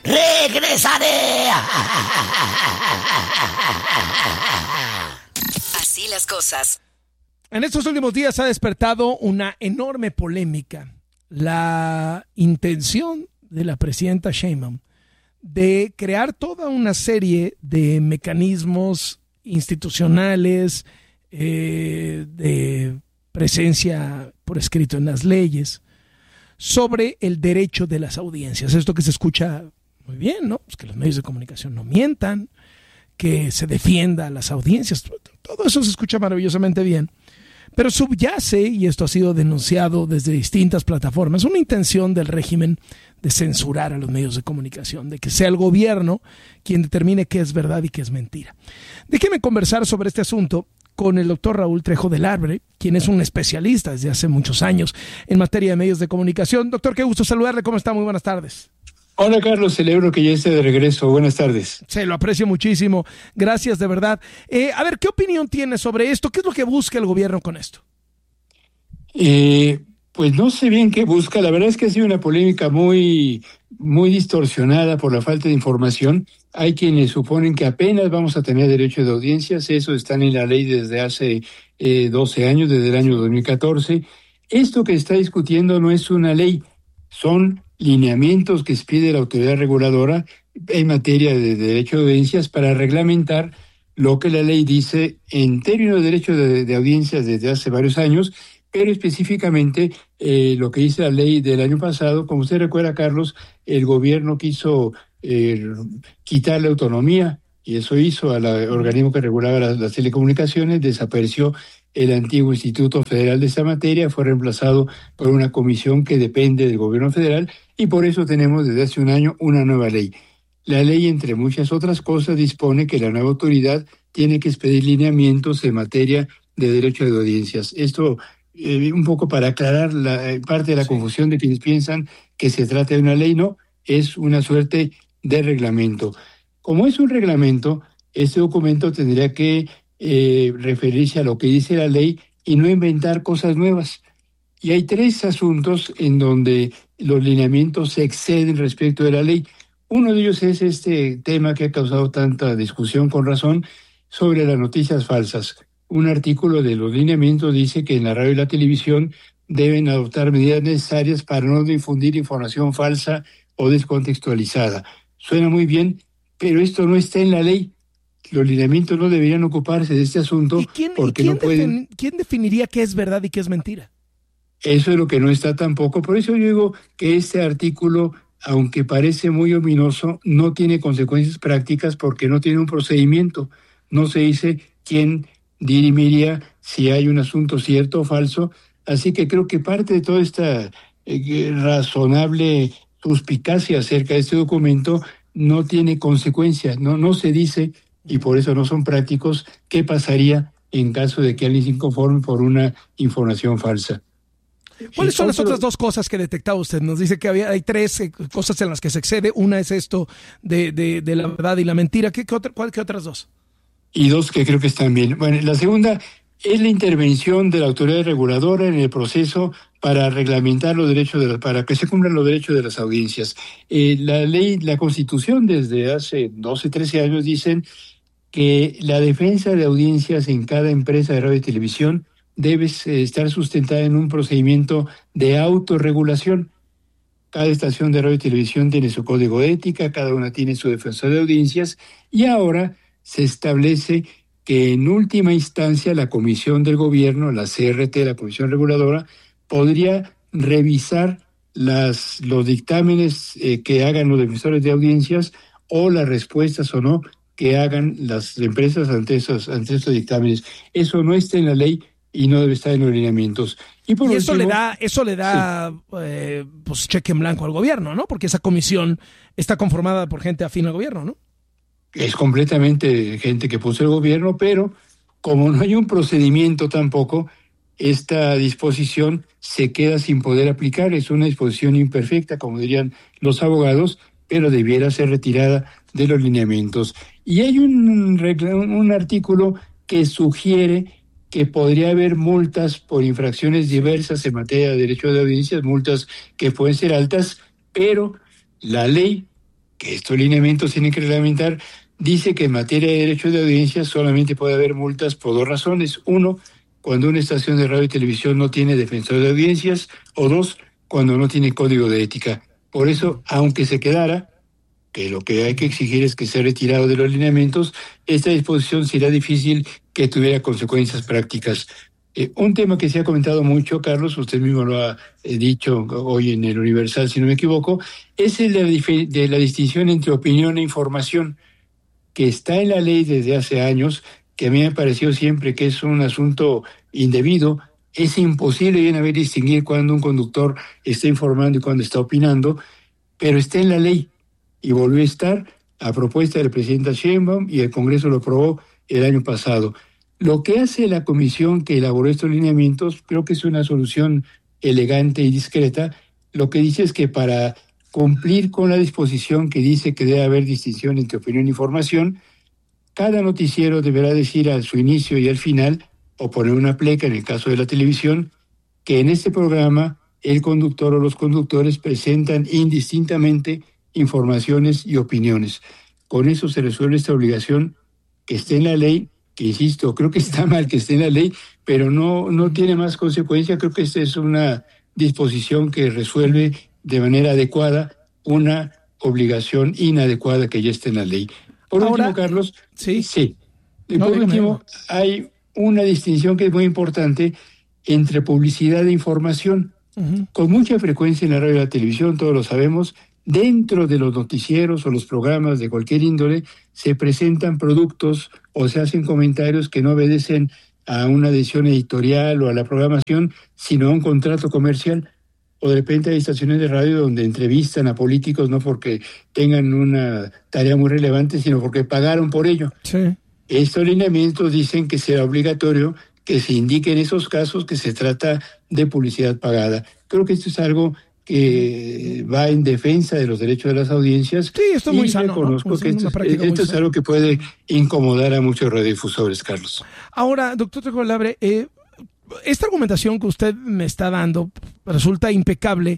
¡Regresaré! Así las cosas. En estos últimos días ha despertado una enorme polémica la intención de la presidenta Sheinbaum de crear toda una serie de mecanismos institucionales, eh, de presencia por escrito en las leyes, sobre el derecho de las audiencias. Esto que se escucha muy bien, ¿no? Pues que los medios de comunicación no mientan, que se defienda a las audiencias. Todo eso se escucha maravillosamente bien. Pero subyace, y esto ha sido denunciado desde distintas plataformas, una intención del régimen de censurar a los medios de comunicación, de que sea el gobierno quien determine qué es verdad y qué es mentira. Déjeme conversar sobre este asunto con el doctor Raúl Trejo del Arbre, quien es un especialista desde hace muchos años en materia de medios de comunicación. Doctor, qué gusto saludarle. ¿Cómo está? Muy buenas tardes. Hola, Carlos, celebro que ya esté de regreso. Buenas tardes. Se lo aprecio muchísimo. Gracias, de verdad. Eh, a ver, ¿qué opinión tiene sobre esto? ¿Qué es lo que busca el gobierno con esto? Eh, pues no sé bien qué busca. La verdad es que ha sido una polémica muy, muy distorsionada por la falta de información. Hay quienes suponen que apenas vamos a tener derecho de audiencias. Eso está en la ley desde hace eh, doce años, desde el año dos mil catorce. Esto que se está discutiendo no es una ley, son lineamientos que expide la autoridad reguladora en materia de derecho de audiencias para reglamentar lo que la ley dice en términos de derecho de, de audiencias desde hace varios años, pero específicamente eh, lo que dice la ley del año pasado. Como usted recuerda, Carlos, el gobierno quiso eh, quitarle autonomía, y eso hizo al organismo que regulaba las, las telecomunicaciones. Desapareció el antiguo Instituto Federal de esa materia, fue reemplazado por una comisión que depende del gobierno federal, y por eso tenemos desde hace un año una nueva ley. La ley, entre muchas otras cosas, dispone que la nueva autoridad tiene que expedir lineamientos en materia de derecho de audiencias. Esto, eh, un poco para aclarar la eh, parte de la sí. confusión de quienes piensan que se trata de una ley. No, es una suerte de reglamento. Como es un reglamento, este documento tendría que eh, referirse a lo que dice la ley y no inventar cosas nuevas. Y hay tres asuntos en donde los lineamientos se exceden respecto de la ley. Uno de ellos es este tema que ha causado tanta discusión, con razón, sobre las noticias falsas. Un artículo de los lineamientos dice que en la radio y la televisión deben adoptar medidas necesarias para no difundir información falsa o descontextualizada. Suena muy bien, pero esto no está en la ley. Los lineamientos no deberían ocuparse de este asunto. ¿Y quién, porque ¿y quién, no pueden... defin- quién definiría qué es verdad y qué es mentira? Eso es lo que no está tampoco. Por eso yo digo que este artículo, aunque parece muy ominoso, no tiene consecuencias prácticas porque no tiene un procedimiento. No se dice quién dirimiría si hay un asunto cierto o falso. Así que creo que parte de toda esta eh, razonable suspicacia acerca de este documento no tiene consecuencias. No, no se dice, y por eso no son prácticos, qué pasaría en caso de que alguien se inconforme por una información falsa. ¿Cuáles son las otras dos cosas que detectaba usted? Nos dice que había, hay tres eh, cosas en las que se excede. Una es esto de, de, de la verdad y la mentira. ¿Qué, qué, otra, cuál, ¿Qué otras dos? Y dos que creo que están bien. Bueno, la segunda es la intervención de la autoridad reguladora en el proceso para reglamentar los derechos, de la, para que se cumplan los derechos de las audiencias. Eh, la ley, la Constitución desde hace doce, trece años dicen que la defensa de audiencias en cada empresa de radio y televisión debe estar sustentada en un procedimiento de autorregulación. Cada estación de radio y televisión tiene su código de ética, cada una tiene su defensor de audiencias, y ahora se establece que en última instancia la Comisión del Gobierno, la C R T, la Comisión Reguladora, podría revisar las, los dictámenes eh, que hagan los defensores de audiencias o las respuestas o no que hagan las empresas ante esos, ante estos dictámenes. Eso no está en la ley y no debe estar en los lineamientos. Y, por y eso último, le da, eso le da sí. eh, pues cheque en blanco al gobierno, ¿no? Porque esa comisión está conformada por gente afín al gobierno, ¿no? Es completamente gente que puso el gobierno, pero como no hay un procedimiento tampoco, esta disposición se queda sin poder aplicar. Es una disposición imperfecta, como dirían los abogados, pero debiera ser retirada de los lineamientos. Y hay un, un artículo que sugiere que podría haber multas por infracciones diversas en materia de derecho de audiencias, multas que pueden ser altas, pero la ley, que estos lineamientos tienen que reglamentar, dice que en materia de derecho de audiencias solamente puede haber multas por dos razones. Uno, cuando una estación de radio y televisión no tiene defensor de audiencias, o dos, cuando no tiene código de ética. Por eso, aunque se quedara, que lo que hay que exigir es que sea retirado de los lineamientos, esta disposición será difícil que tuviera consecuencias prácticas. Eh, un tema que se ha comentado mucho, Carlos, usted mismo lo ha eh, dicho hoy en el Universal, si no me equivoco, es el de la, dif- de la distinción entre opinión e información, que está en la ley desde hace años, que a mí me pareció siempre que es un asunto indebido. Es imposible bien haber distinguir cuando un conductor está informando y cuando está opinando, pero está en la ley y volvió a estar a propuesta de la presidenta Sheinbaum, y el Congreso lo aprobó el año pasado. Lo que hace la comisión que elaboró estos lineamientos creo que es una solución elegante y discreta. Lo que dice es que para cumplir con la disposición que dice que debe haber distinción entre opinión e información, cada noticiero deberá decir a su inicio y al final, o poner una pleca en el caso de la televisión, que en este programa el conductor o los conductores presentan indistintamente informaciones y opiniones. Con eso se resuelve esta obligación que esté en la ley, que insisto, creo que está mal que esté en la ley, pero no, no tiene más consecuencia. Creo que esta es una disposición que resuelve de manera adecuada una obligación inadecuada que ya está en la ley. Por Ahora, último, Carlos, sí, sí. Y no, por dígame. último, hay una distinción que es muy importante entre publicidad e información. Uh-huh. Con mucha frecuencia en la radio y la televisión, todos lo sabemos, dentro de los noticieros o los programas de cualquier índole se presentan productos o se hacen comentarios que no obedecen a una decisión editorial o a la programación, sino a un contrato comercial. O de repente hay estaciones de radio donde entrevistan a políticos no porque tengan una tarea muy relevante, sino porque pagaron por ello. Sí. Estos lineamientos dicen que será obligatorio que se indique en esos casos que se trata de publicidad pagada. Creo que esto es algo que va en defensa de los derechos de las audiencias. Sí, esto es muy sano, ¿no? Reconozco Pues que es esto, una práctica esto muy es algo que puede incomodar a muchos radiodifusores, Carlos. Ahora, doctor Trejo de Labre, eh, esta argumentación que usted me está dando resulta impecable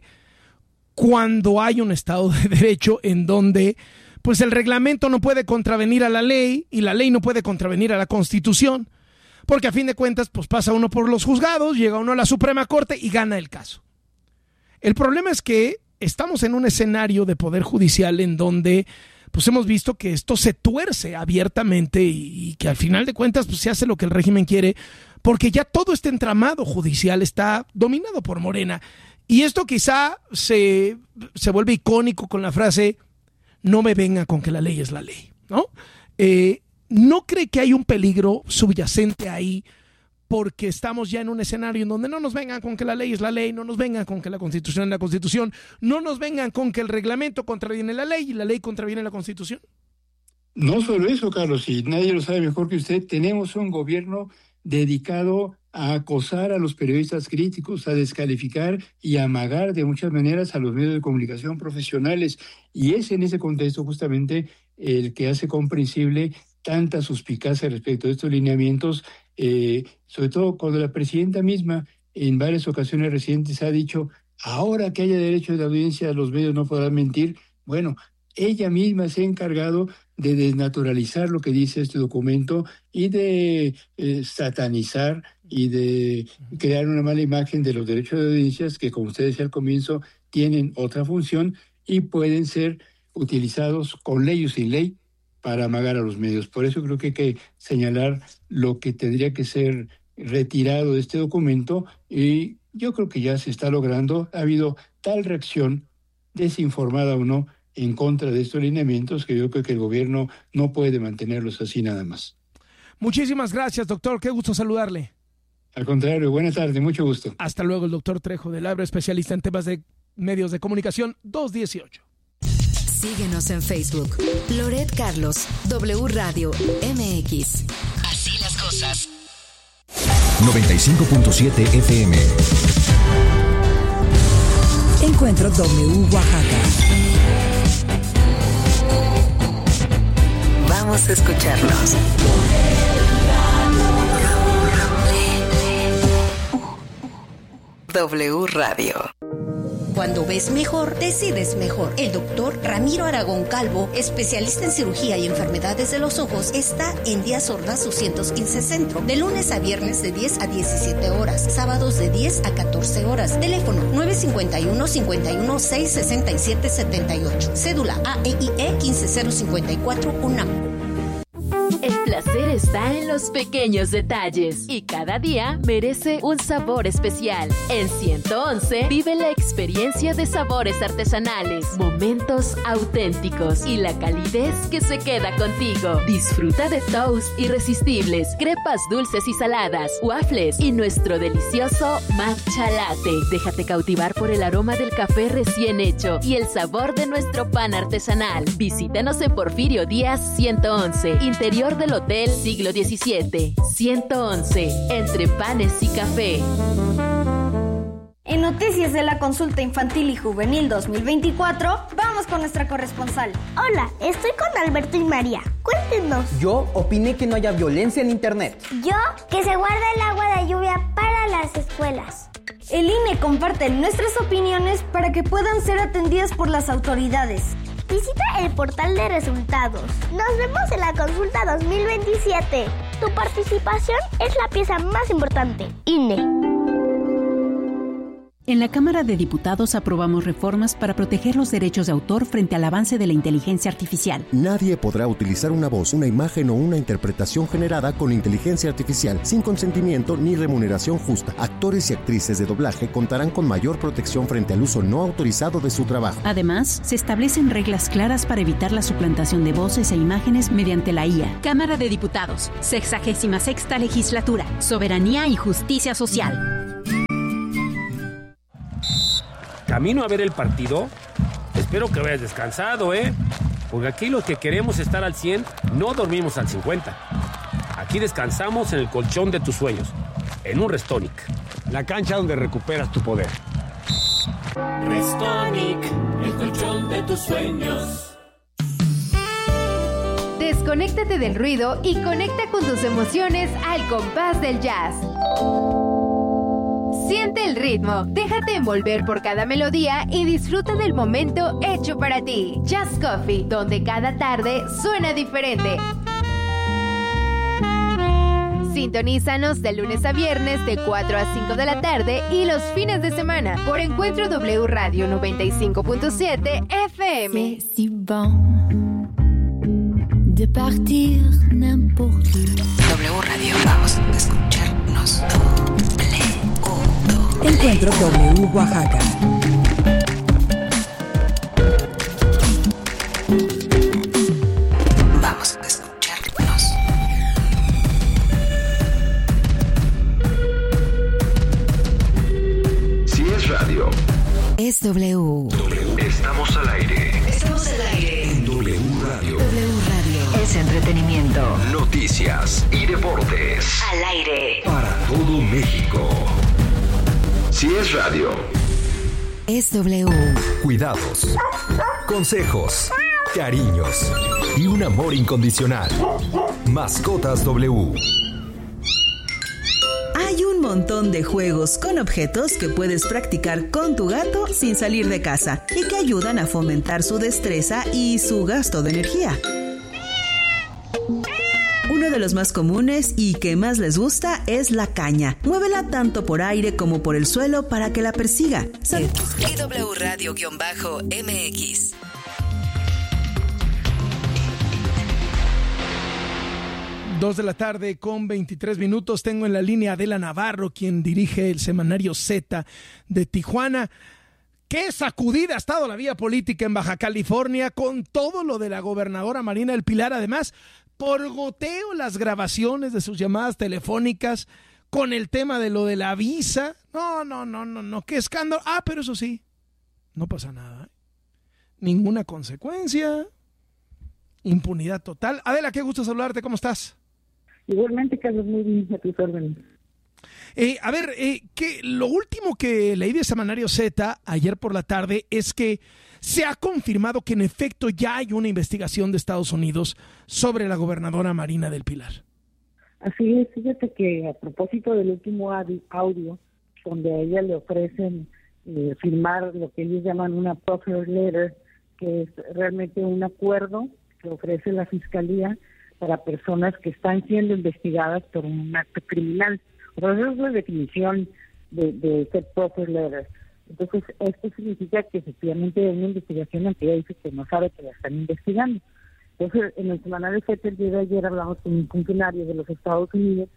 cuando hay un Estado de Derecho en donde pues el reglamento no puede contravenir a la ley y la ley no puede contravenir a la Constitución, porque a fin de cuentas pues pasa uno por los juzgados, llega uno a la Suprema Corte y gana el caso. El problema es que estamos en un escenario de poder judicial en donde pues hemos visto que esto se tuerce abiertamente y, y que al final de cuentas pues se hace lo que el régimen quiere, porque ya todo este entramado judicial está dominado por Morena. Y esto quizá se, se vuelve icónico con la frase no me venga con que la ley es la ley, ¿no? Eh, ¿No cree que hay un peligro subyacente ahí? Porque estamos ya en un escenario en donde no nos vengan con que la ley es la ley, no nos vengan con que la Constitución es la Constitución, no nos vengan con que el reglamento contraviene la ley y la ley contraviene la Constitución. No solo eso, Carlos, y nadie lo sabe mejor que usted, tenemos un gobierno dedicado a acosar a los periodistas críticos, a descalificar y a amagar de muchas maneras a los medios de comunicación profesionales. Y es en ese contexto justamente el que hace comprensible tanta suspicacia respecto a estos lineamientos, eh, sobre todo cuando la presidenta misma en varias ocasiones recientes ha dicho, ahora que haya derecho de audiencia los medios no podrán mentir. Bueno, ella misma se ha encargado de desnaturalizar lo que dice este documento y de eh, satanizar y de crear una mala imagen de los derechos de audiencias que, como usted decía al comienzo, tienen otra función y pueden ser utilizados con ley o sin ley para amagar a los medios. Por eso creo que hay que señalar lo que tendría que ser retirado de este documento y yo creo que ya se está logrando. Ha habido tal reacción, desinformada o no, en contra de estos lineamientos que yo creo que el gobierno no puede mantenerlos así nada más. Muchísimas gracias, doctor. Qué gusto saludarle. Al contrario, buena tarde, mucho gusto. Hasta luego, el doctor Trejo de Labre, especialista en temas de medios de comunicación, dos dieciocho. Síguenos en Facebook. Loret Carlos, W Radio M X. Así las cosas. noventa y cinco punto siete F M. Encuentro W Oaxaca. Vamos a escucharnos. W Radio. Cuando ves mejor, decides mejor. El doctor Ramiro Aragón Calvo, especialista en cirugía y enfermedades de los ojos, está en Díaz Ordaz doscientos quince Centro, de lunes a viernes de diez a diecisiete horas, sábados de diez a catorce horas. Teléfono nueve cinco uno, cinco uno seis, seis siete siete ocho. Cédula A E I E uno cinco cero cinco cuatro UNAM. El placer está en los pequeños detalles y cada día merece un sabor especial. En ciento once vive la experiencia de sabores artesanales, momentos auténticos y la calidez que se queda contigo. Disfruta de toast irresistibles, crepas dulces y saladas, waffles y nuestro delicioso matcha latte. Déjate cautivar por el aroma del café recién hecho y el sabor de nuestro pan artesanal. Visítanos en Porfirio Díaz ciento once, interior del Hotel Siglo diecisiete. ciento once, entre panes y café. En noticias de la Consulta Infantil y Juvenil dos mil veinticuatro, vamos con nuestra corresponsal. Hola, estoy con Alberto y María. Cuéntenos. Yo opiné que no haya violencia en internet. Yo, que se guarda el agua de lluvia para las escuelas. El I N E comparte nuestras opiniones para que puedan ser atendidas por las autoridades. Visita el portal de resultados. Nos vemos en la Consulta dos mil veintisiete. Tu participación es la pieza más importante. I N E. En la Cámara de Diputados aprobamos reformas para proteger los derechos de autor frente al avance de la inteligencia artificial. Nadie podrá utilizar una voz, una imagen o una interpretación generada con inteligencia artificial sin consentimiento ni remuneración justa. Actores y actrices de doblaje contarán con mayor protección frente al uso no autorizado de su trabajo. Además, se establecen reglas claras para evitar la suplantación de voces e imágenes mediante la I A. Cámara de Diputados, sexagésima sexta legislatura, soberanía y justicia social. Camino a ver el partido. Espero que vayas descansado, ¿eh? Porque aquí los que queremos estar al cien no dormimos al cincuenta. Aquí descansamos en el colchón de tus sueños, en un Restonic. La cancha donde recuperas tu poder. Restonic, el colchón de tus sueños. Desconéctate del ruido y conecta con tus emociones al compás del jazz. Siente el ritmo, déjate envolver por cada melodía y disfruta del momento hecho para ti. Jazz Coffee, donde cada tarde suena diferente. Sintonízanos de lunes a viernes de cuatro a cinco de la tarde y los fines de semana por Encuentro W Radio noventa y cinco punto siete F M. C'est si bon de partir n'importe où. W Radio, vamos a escucharnos. Encuentro W Oaxaca. Vamos a escucharnos. Si es radio, es W. Estamos al aire. Estamos al aire. En W Radio. W Radio. Es entretenimiento. Noticias y deportes. Al aire. Para todo México. Si es radio, es W. Cuidados, consejos, cariños y un amor incondicional. Mascotas W. Hay un montón de juegos con objetos que puedes practicar con tu gato sin salir de casa y que ayudan a fomentar su destreza y su gasto de energía. Uno de los más comunes y que más les gusta es la caña. Muévela tanto por aire como por el suelo para que la persiga. Y W Radio-M X. Dos de la tarde con veintitrés minutos. Tengo en la línea a Adela Navarro, quien dirige el semanario Z de Tijuana. Qué sacudida ha estado la vía política en Baja California con todo lo de la gobernadora Marina del Pilar. Además, por goteo las grabaciones de sus llamadas telefónicas con el tema de lo de la visa. No, no, no, no, no, qué escándalo. Ah, pero eso sí, no pasa nada, ¿eh? Ninguna consecuencia, impunidad total. Adela, qué gusto saludarte, ¿cómo estás? Igualmente, Carlos, muy bien, a tus órdenes. Eh, a ver, eh, que lo último que leí de Semanario Z ayer por la tarde es que se ha confirmado que en efecto ya hay una investigación de Estados Unidos sobre la gobernadora Marina del Pilar. Así es, fíjate que a propósito del último audio, donde a ella le ofrecen eh, firmar lo que ellos llaman una proffer letter, que es realmente un acuerdo que ofrece la Fiscalía para personas que están siendo investigadas por un acto criminal. Entonces, es la definición de, de este proffer letter. Entonces, esto significa que efectivamente hay una investigación en que ella dice que no sabe que la están investigando. Entonces, en el semanario Z el día de ayer hablamos con un funcionario de los Estados Unidos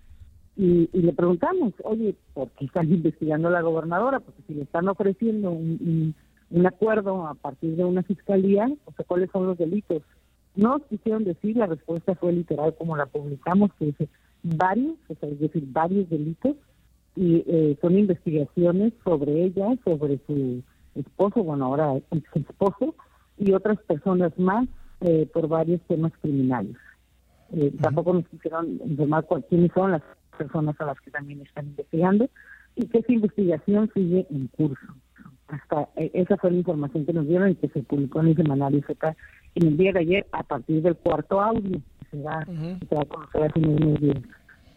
y, y le preguntamos, oye, ¿por qué están investigando a la gobernadora? Porque si le están ofreciendo un, un, un acuerdo a partir de una fiscalía, o sea, ¿cuáles son los delitos? No nos quisieron decir, la respuesta fue literal como la publicamos, que dice varios, o sea, es decir, varios delitos, y eh, son investigaciones sobre ella, sobre su esposo, bueno, ahora ex esposo, y otras personas más eh, por varios temas criminales. Eh, uh-huh. Tampoco nos quisieron informar cuál, quiénes son las personas a las que también están investigando, y que esa investigación sigue en curso. Hasta eh, esa fue la información que nos dieron y que se publicó en el semanario Z en el día de ayer a partir del cuarto audio, que se va, uh-huh. se va a conocer hace unos días.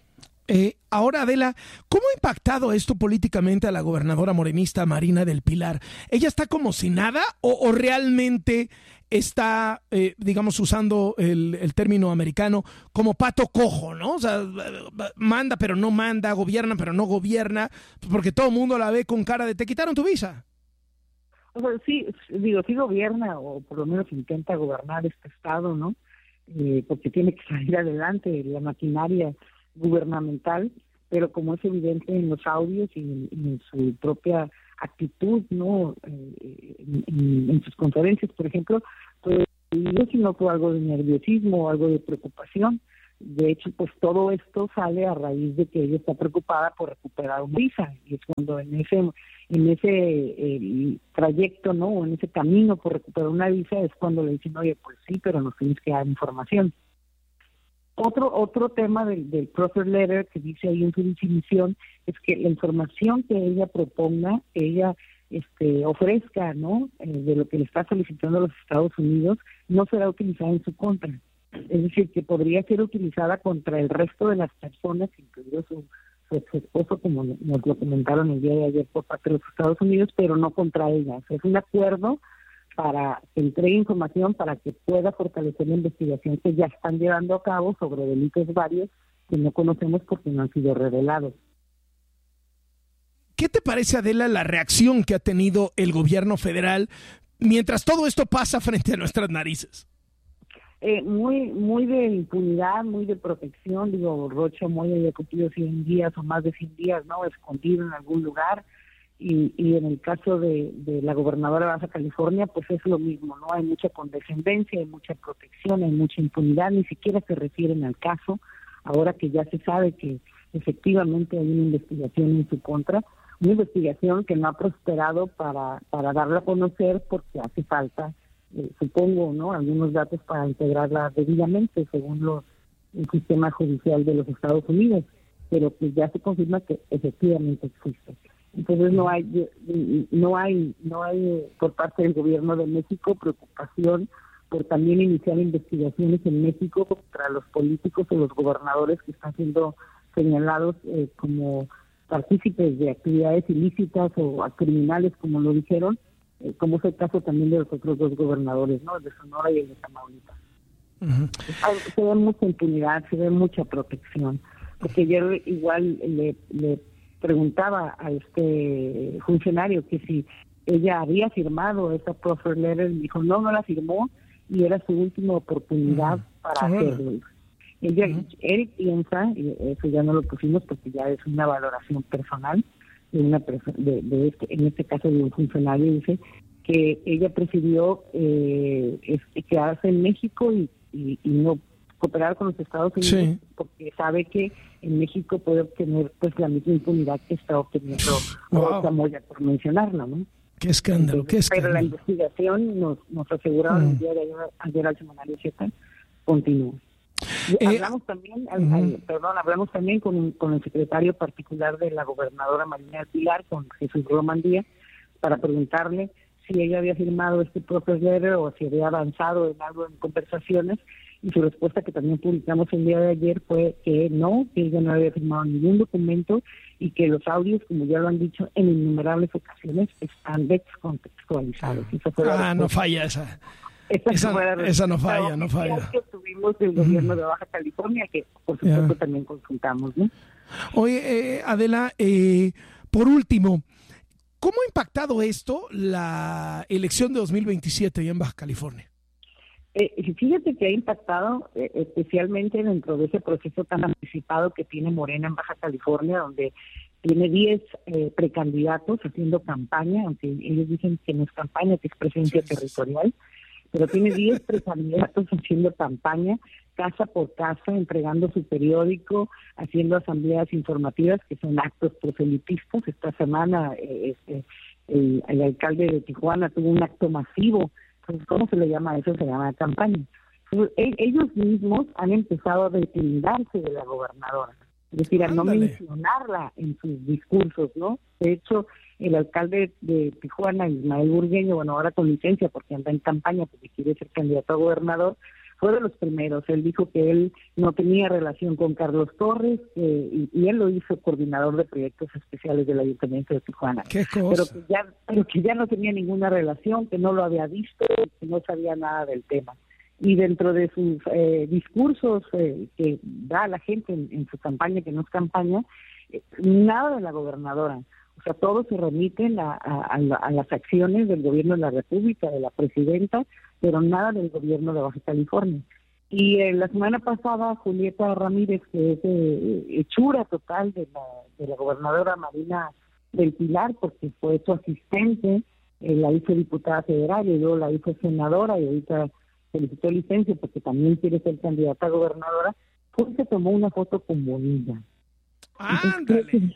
Eh, ahora, Adela, ¿cómo ha impactado esto políticamente a la gobernadora morenista Marina del Pilar? ¿Ella está como si nada o, o realmente está, eh, digamos, usando el, el término americano, como pato cojo, ¿no? O sea, manda pero no manda, gobierna pero no gobierna, porque todo el mundo la ve con cara de te quitaron tu visa. O sea, sí, digo, sí gobierna, o por lo menos intenta gobernar este estado, ¿no? Eh, porque tiene que salir adelante la maquinaria gubernamental, pero como es evidente en los audios y en, en su propia actitud, ¿no? Eh, en, en, en sus conferencias, por ejemplo, pues yo sí noto algo de nerviosismo, algo de preocupación. De hecho, pues todo esto sale a raíz de que ella está preocupada por recuperar un visa, y es cuando en ese en ese eh, trayecto, ¿no? En ese camino por recuperar una visa es cuando le dicen, oye, pues sí, pero nos tienes que dar información. Otro otro tema del, del Proffer Letter que dice ahí en su definición es que la información que ella proponga, ella este ofrezca, ¿no? Eh, de lo que le está solicitando a los Estados Unidos, no será utilizada en su contra. Es decir, que podría ser utilizada contra el resto de las personas, incluido su, su ex esposo, como nos lo comentaron el día de ayer por parte de los Estados Unidos, pero no contra ella. O sea, es un acuerdo para que entregue información para que pueda fortalecer la investigación que ya están llevando a cabo sobre delitos varios que no conocemos porque no han sido revelados. ¿Qué te parece, Adela, la reacción que ha tenido el gobierno federal mientras todo esto pasa frente a nuestras narices? Eh, muy muy de impunidad, muy de protección. Digo, Rocha Moya ya cumplido cien días o más de cien días, ¿no? Escondido en algún lugar. Y, y en el caso de, de la gobernadora de Baja California, pues es lo mismo, ¿no? Hay mucha condescendencia, hay mucha protección, hay mucha impunidad, ni siquiera se refieren al caso, ahora que ya se sabe que efectivamente hay una investigación en su contra, una investigación que no ha prosperado para, para darla a conocer porque hace falta, eh, supongo, ¿no? Algunos datos para integrarla debidamente según los, el sistema judicial de los Estados Unidos, pero que ya se confirma que efectivamente existe. Entonces no hay no hay no hay por parte del gobierno de México preocupación por también iniciar investigaciones en México contra los políticos o los gobernadores que están siendo señalados eh, como partícipes de actividades ilícitas o criminales, como lo dijeron, eh, como es el caso también de los otros dos gobernadores, ¿no? El de Sonora y el de Tamaulipas. Uh-huh. Se ve mucha impunidad, se ve mucha protección, porque yo igual le, le preguntaba a este funcionario que si ella había firmado esa Proffer Letter, y dijo no, no la firmó y era su última oportunidad uh-huh. para uh-huh. hacerlo. Ella, uh-huh. Él piensa, y eso ya no lo pusimos porque ya es una valoración personal de una persona, de, de este, en este caso de un funcionario, dice que ella prefirió eh, este, quedarse en México y, y, y no cooperar con los Estados Unidos, sí. porque sabe que en México puede obtener pues la misma impunidad que está obteniendo Rosa wow. Moya, por mencionarla, ¿no? Qué escándalo, Entonces, qué escándalo. Pero la investigación nos, nos aseguraron mm. el día de ayer, ayer al semanario Z, continúa. Eh, hablamos también, al, uh-huh. al, perdón, hablamos también con, con el secretario particular de la gobernadora Marina del Pilar, con Jesús Romandía, para preguntarle si ella había firmado este Proffer Letter o si había avanzado en algo en conversaciones, y su respuesta, que también publicamos el día de ayer, fue que no, que ella no había firmado ningún documento y que los audios, como ya lo han dicho en innumerables ocasiones, están descontextualizados. Esa fue ah, no falla esa. Esa, esa, fue esa no falla, no falla. Que tuvimos del gobierno de Baja California, que por supuesto yeah. también consultamos, ¿no? Oye, eh, Adela, eh, por último, ¿cómo ha impactado esto la elección de dos mil veintisiete allá en Baja California? Eh, fíjate que ha impactado eh, especialmente dentro de ese proceso tan anticipado que tiene Morena en Baja California, donde tiene diez eh, precandidatos haciendo campaña, aunque ellos dicen que no es campaña, que es presencia sí, territorial, pero tiene diez precandidatos haciendo campaña, casa por casa, entregando su periódico, haciendo asambleas informativas, que son actos proselitistas. Esta semana eh, este, el, el alcalde de Tijuana tuvo un acto masivo. Entonces, ¿cómo se le llama eso? Se llama campaña. Entonces, ellos mismos han empezado a deslindarse de la gobernadora, es decir, a Ándale. no mencionarla en sus discursos, ¿no? De hecho, el alcalde de Tijuana, Ismael Burgueño, bueno, ahora con licencia porque anda en campaña porque quiere ser candidato a gobernador, fue de los primeros. Él dijo que él no tenía relación con Carlos Torres eh, y, y él lo hizo coordinador de proyectos especiales del Ayuntamiento de Tijuana. ¿Qué cosa? Pero que ya, pero que ya no tenía ninguna relación, que no lo había visto, que no sabía nada del tema. Y dentro de sus eh, discursos eh, que da a la gente en, en su campaña, que no es campaña, eh, nada de la gobernadora. O sea, todos se remiten a, a, a, la, a las acciones del gobierno de la República, de la presidenta, pero nada del gobierno de Baja California. Y eh, la semana pasada, Julieta Ramírez, que es eh, hechura total de la, de la gobernadora Marina del Pilar, porque fue su asistente, eh, la hizo diputada federal y luego la hizo senadora y ahorita solicitó licencia porque también quiere ser candidata a gobernadora, pues se tomó una foto con Bonilla. ¡Ándale!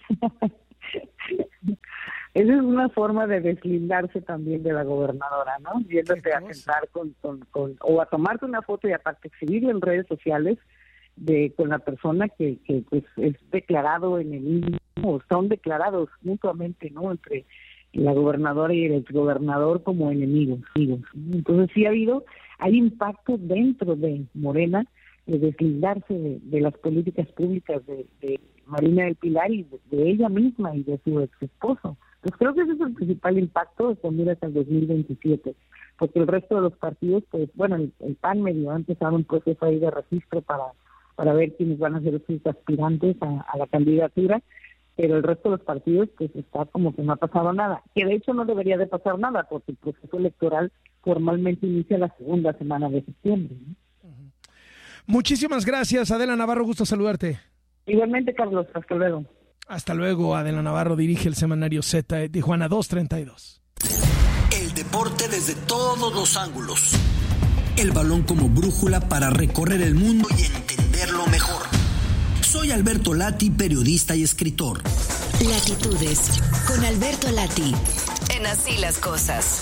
Esa es una forma de deslindarse también de la gobernadora, ¿no? Yéndote a sentar con, con, con, o a tomarte una foto y aparte exhibirlo en redes sociales de con la persona que, que pues es declarado en el o son declarados mutuamente, ¿no? Entre la gobernadora y el exgobernador como enemigos, amigos. Entonces sí ha habido, hay impacto dentro de Morena de deslindarse de, de las políticas públicas de, de Marina del Pilar y de, de ella misma y de su ex esposo. Pues creo que ese es el principal impacto de mira hasta el dos mil veintisiete, porque el resto de los partidos, pues bueno, el, el P A N medio ha empezado un proceso ahí de registro para, para ver quiénes van a ser sus aspirantes a, a la candidatura, pero el resto de los partidos pues está como que no ha pasado nada, que de hecho no debería de pasar nada, porque el proceso electoral formalmente inicia la segunda semana de septiembre, ¿no? Muchísimas gracias, Adela Navarro, gusto saludarte. Igualmente, Carlos, hasta luego. Hasta luego, Adela Navarro dirige el semanario Z de Tijuana doscientos treinta y dos. El deporte desde todos los ángulos. El balón como brújula para recorrer el mundo y entenderlo mejor. Soy Alberto Lati, periodista y escritor. Latitudes, con Alberto Lati, en Así las Cosas.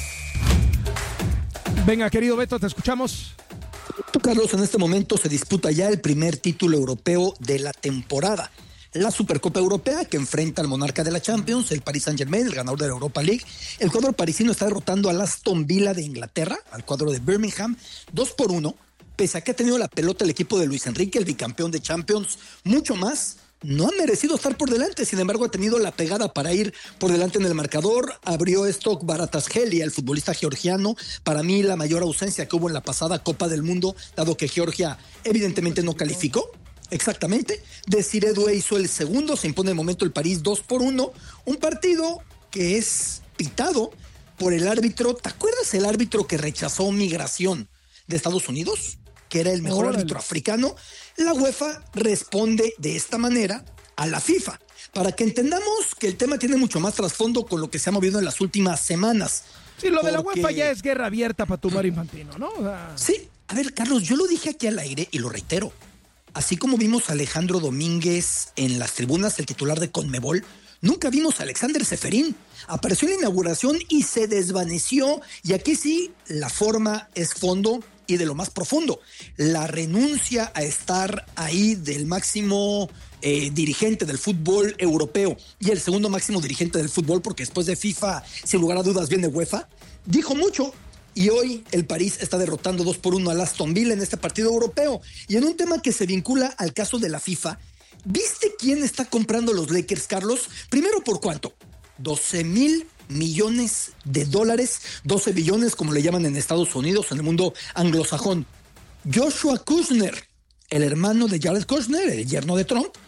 Venga, querido Beto, te escuchamos. Carlos, en este momento se disputa ya el primer título europeo de la temporada. La Supercopa Europea, que enfrenta al monarca de la Champions, el Paris Saint-Germain, el ganador de la Europa League. El cuadro parisino está derrotando al Aston Villa de Inglaterra, al cuadro de Birmingham, dos por uno. Pese a que ha tenido la pelota el equipo de Luis Enrique, el bicampeón de Champions, mucho más, no ha merecido estar por delante. Sin embargo, ha tenido la pegada para ir por delante en el marcador. Abrió Stock Baratasgeli, el futbolista georgiano. Para mí, la mayor ausencia que hubo en la pasada Copa del Mundo, dado que Georgia evidentemente no calificó. Exactamente. Desiré Doué hizo el segundo. Se impone de momento el París dos por uno. Un partido que es pitado por el árbitro. ¿Te acuerdas el árbitro que rechazó migración de Estados Unidos? Que era el mejor Órale. árbitro africano. La UEFA responde de esta manera a la FIFA, para que entendamos que el tema tiene mucho más trasfondo con lo que se ha movido en las últimas semanas. Sí, lo porque... de la UEFA ya es guerra abierta para tumbar Infantino, ¿no? O sea... Sí, a ver, Carlos, yo lo dije aquí al aire y lo reitero. Así como vimos a Alejandro Domínguez en las tribunas, el titular de Conmebol, nunca vimos a Alexander Seferín. Apareció en la inauguración y se desvaneció. Y aquí sí, la forma es fondo y de lo más profundo. La renuncia a estar ahí del máximo eh, dirigente del fútbol europeo y el segundo máximo dirigente del fútbol, porque después de FIFA, sin lugar a dudas, viene UEFA, dijo mucho. Y hoy el París está derrotando dos por uno al Aston Villa en este partido europeo. Y en un tema que se vincula al caso de la FIFA, ¿viste quién está comprando los Lakers, Carlos? Primero, ¿por cuánto? doce mil millones de dólares, doce billones como le llaman en Estados Unidos, en el mundo anglosajón. Joshua Kushner, el hermano de Jared Kushner, el yerno de Trump,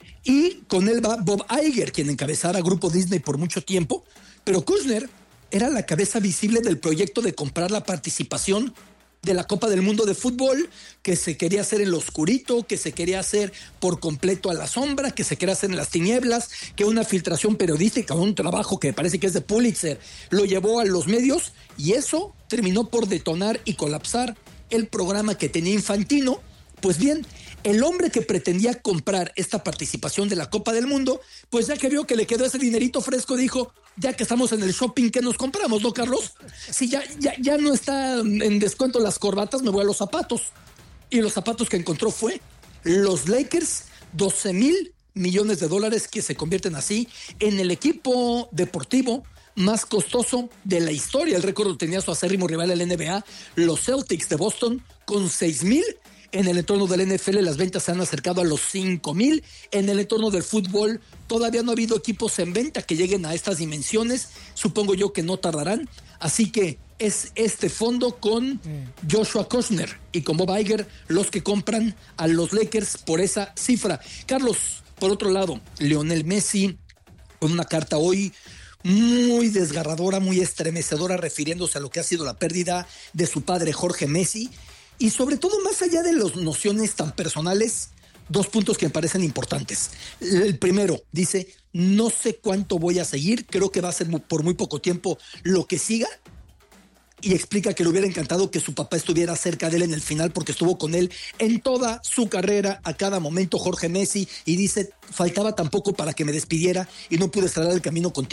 y con él va Bob Iger, quien encabezara Grupo Disney por mucho tiempo, pero Kushner era la cabeza visible del proyecto de comprar la participación de la Copa del Mundo de Fútbol, que se quería hacer en lo oscurito, que se quería hacer por completo a la sombra, que se quería hacer en las tinieblas, que una filtración periodística, un trabajo que parece que es de Pulitzer, lo llevó a los medios, y eso terminó por detonar y colapsar el programa que tenía Infantino. Pues bien, el hombre que pretendía comprar esta participación de la Copa del Mundo, pues ya que vio que le quedó ese dinerito fresco, dijo, ya que estamos en el shopping, ¿qué nos compramos, no, Carlos? Si ya, ya, ya no está en descuento las corbatas, me voy a los zapatos. Y los zapatos que encontró fue los Lakers, doce mil millones de dólares, que se convierten así en el equipo deportivo más costoso de la historia. El récord lo tenía su acérrimo rival, el N B A, los Celtics de Boston, con seis mil. En el entorno del N F L las ventas se han acercado a los cinco mil. En el entorno del fútbol todavía no ha habido equipos en venta que lleguen a estas dimensiones. Supongo yo que no tardarán. Así que es este fondo con Joshua Kushner y con Bob Iger los que compran a los Lakers por esa cifra. Carlos, por otro lado, Lionel Messi con una carta hoy muy desgarradora, muy estremecedora, refiriéndose a lo que ha sido la pérdida de su padre Jorge Messi. Y sobre todo, más allá de las nociones tan personales, dos puntos que me parecen importantes. El primero, dice, no sé cuánto voy a seguir, creo que va a ser por muy poco tiempo lo que siga. Y explica que le hubiera encantado que su papá estuviera cerca de él en el final porque estuvo con él en toda su carrera, a cada momento, Jorge Messi. Y dice, faltaba tan poco para que me despidiera y no pude cerrar el camino contigo.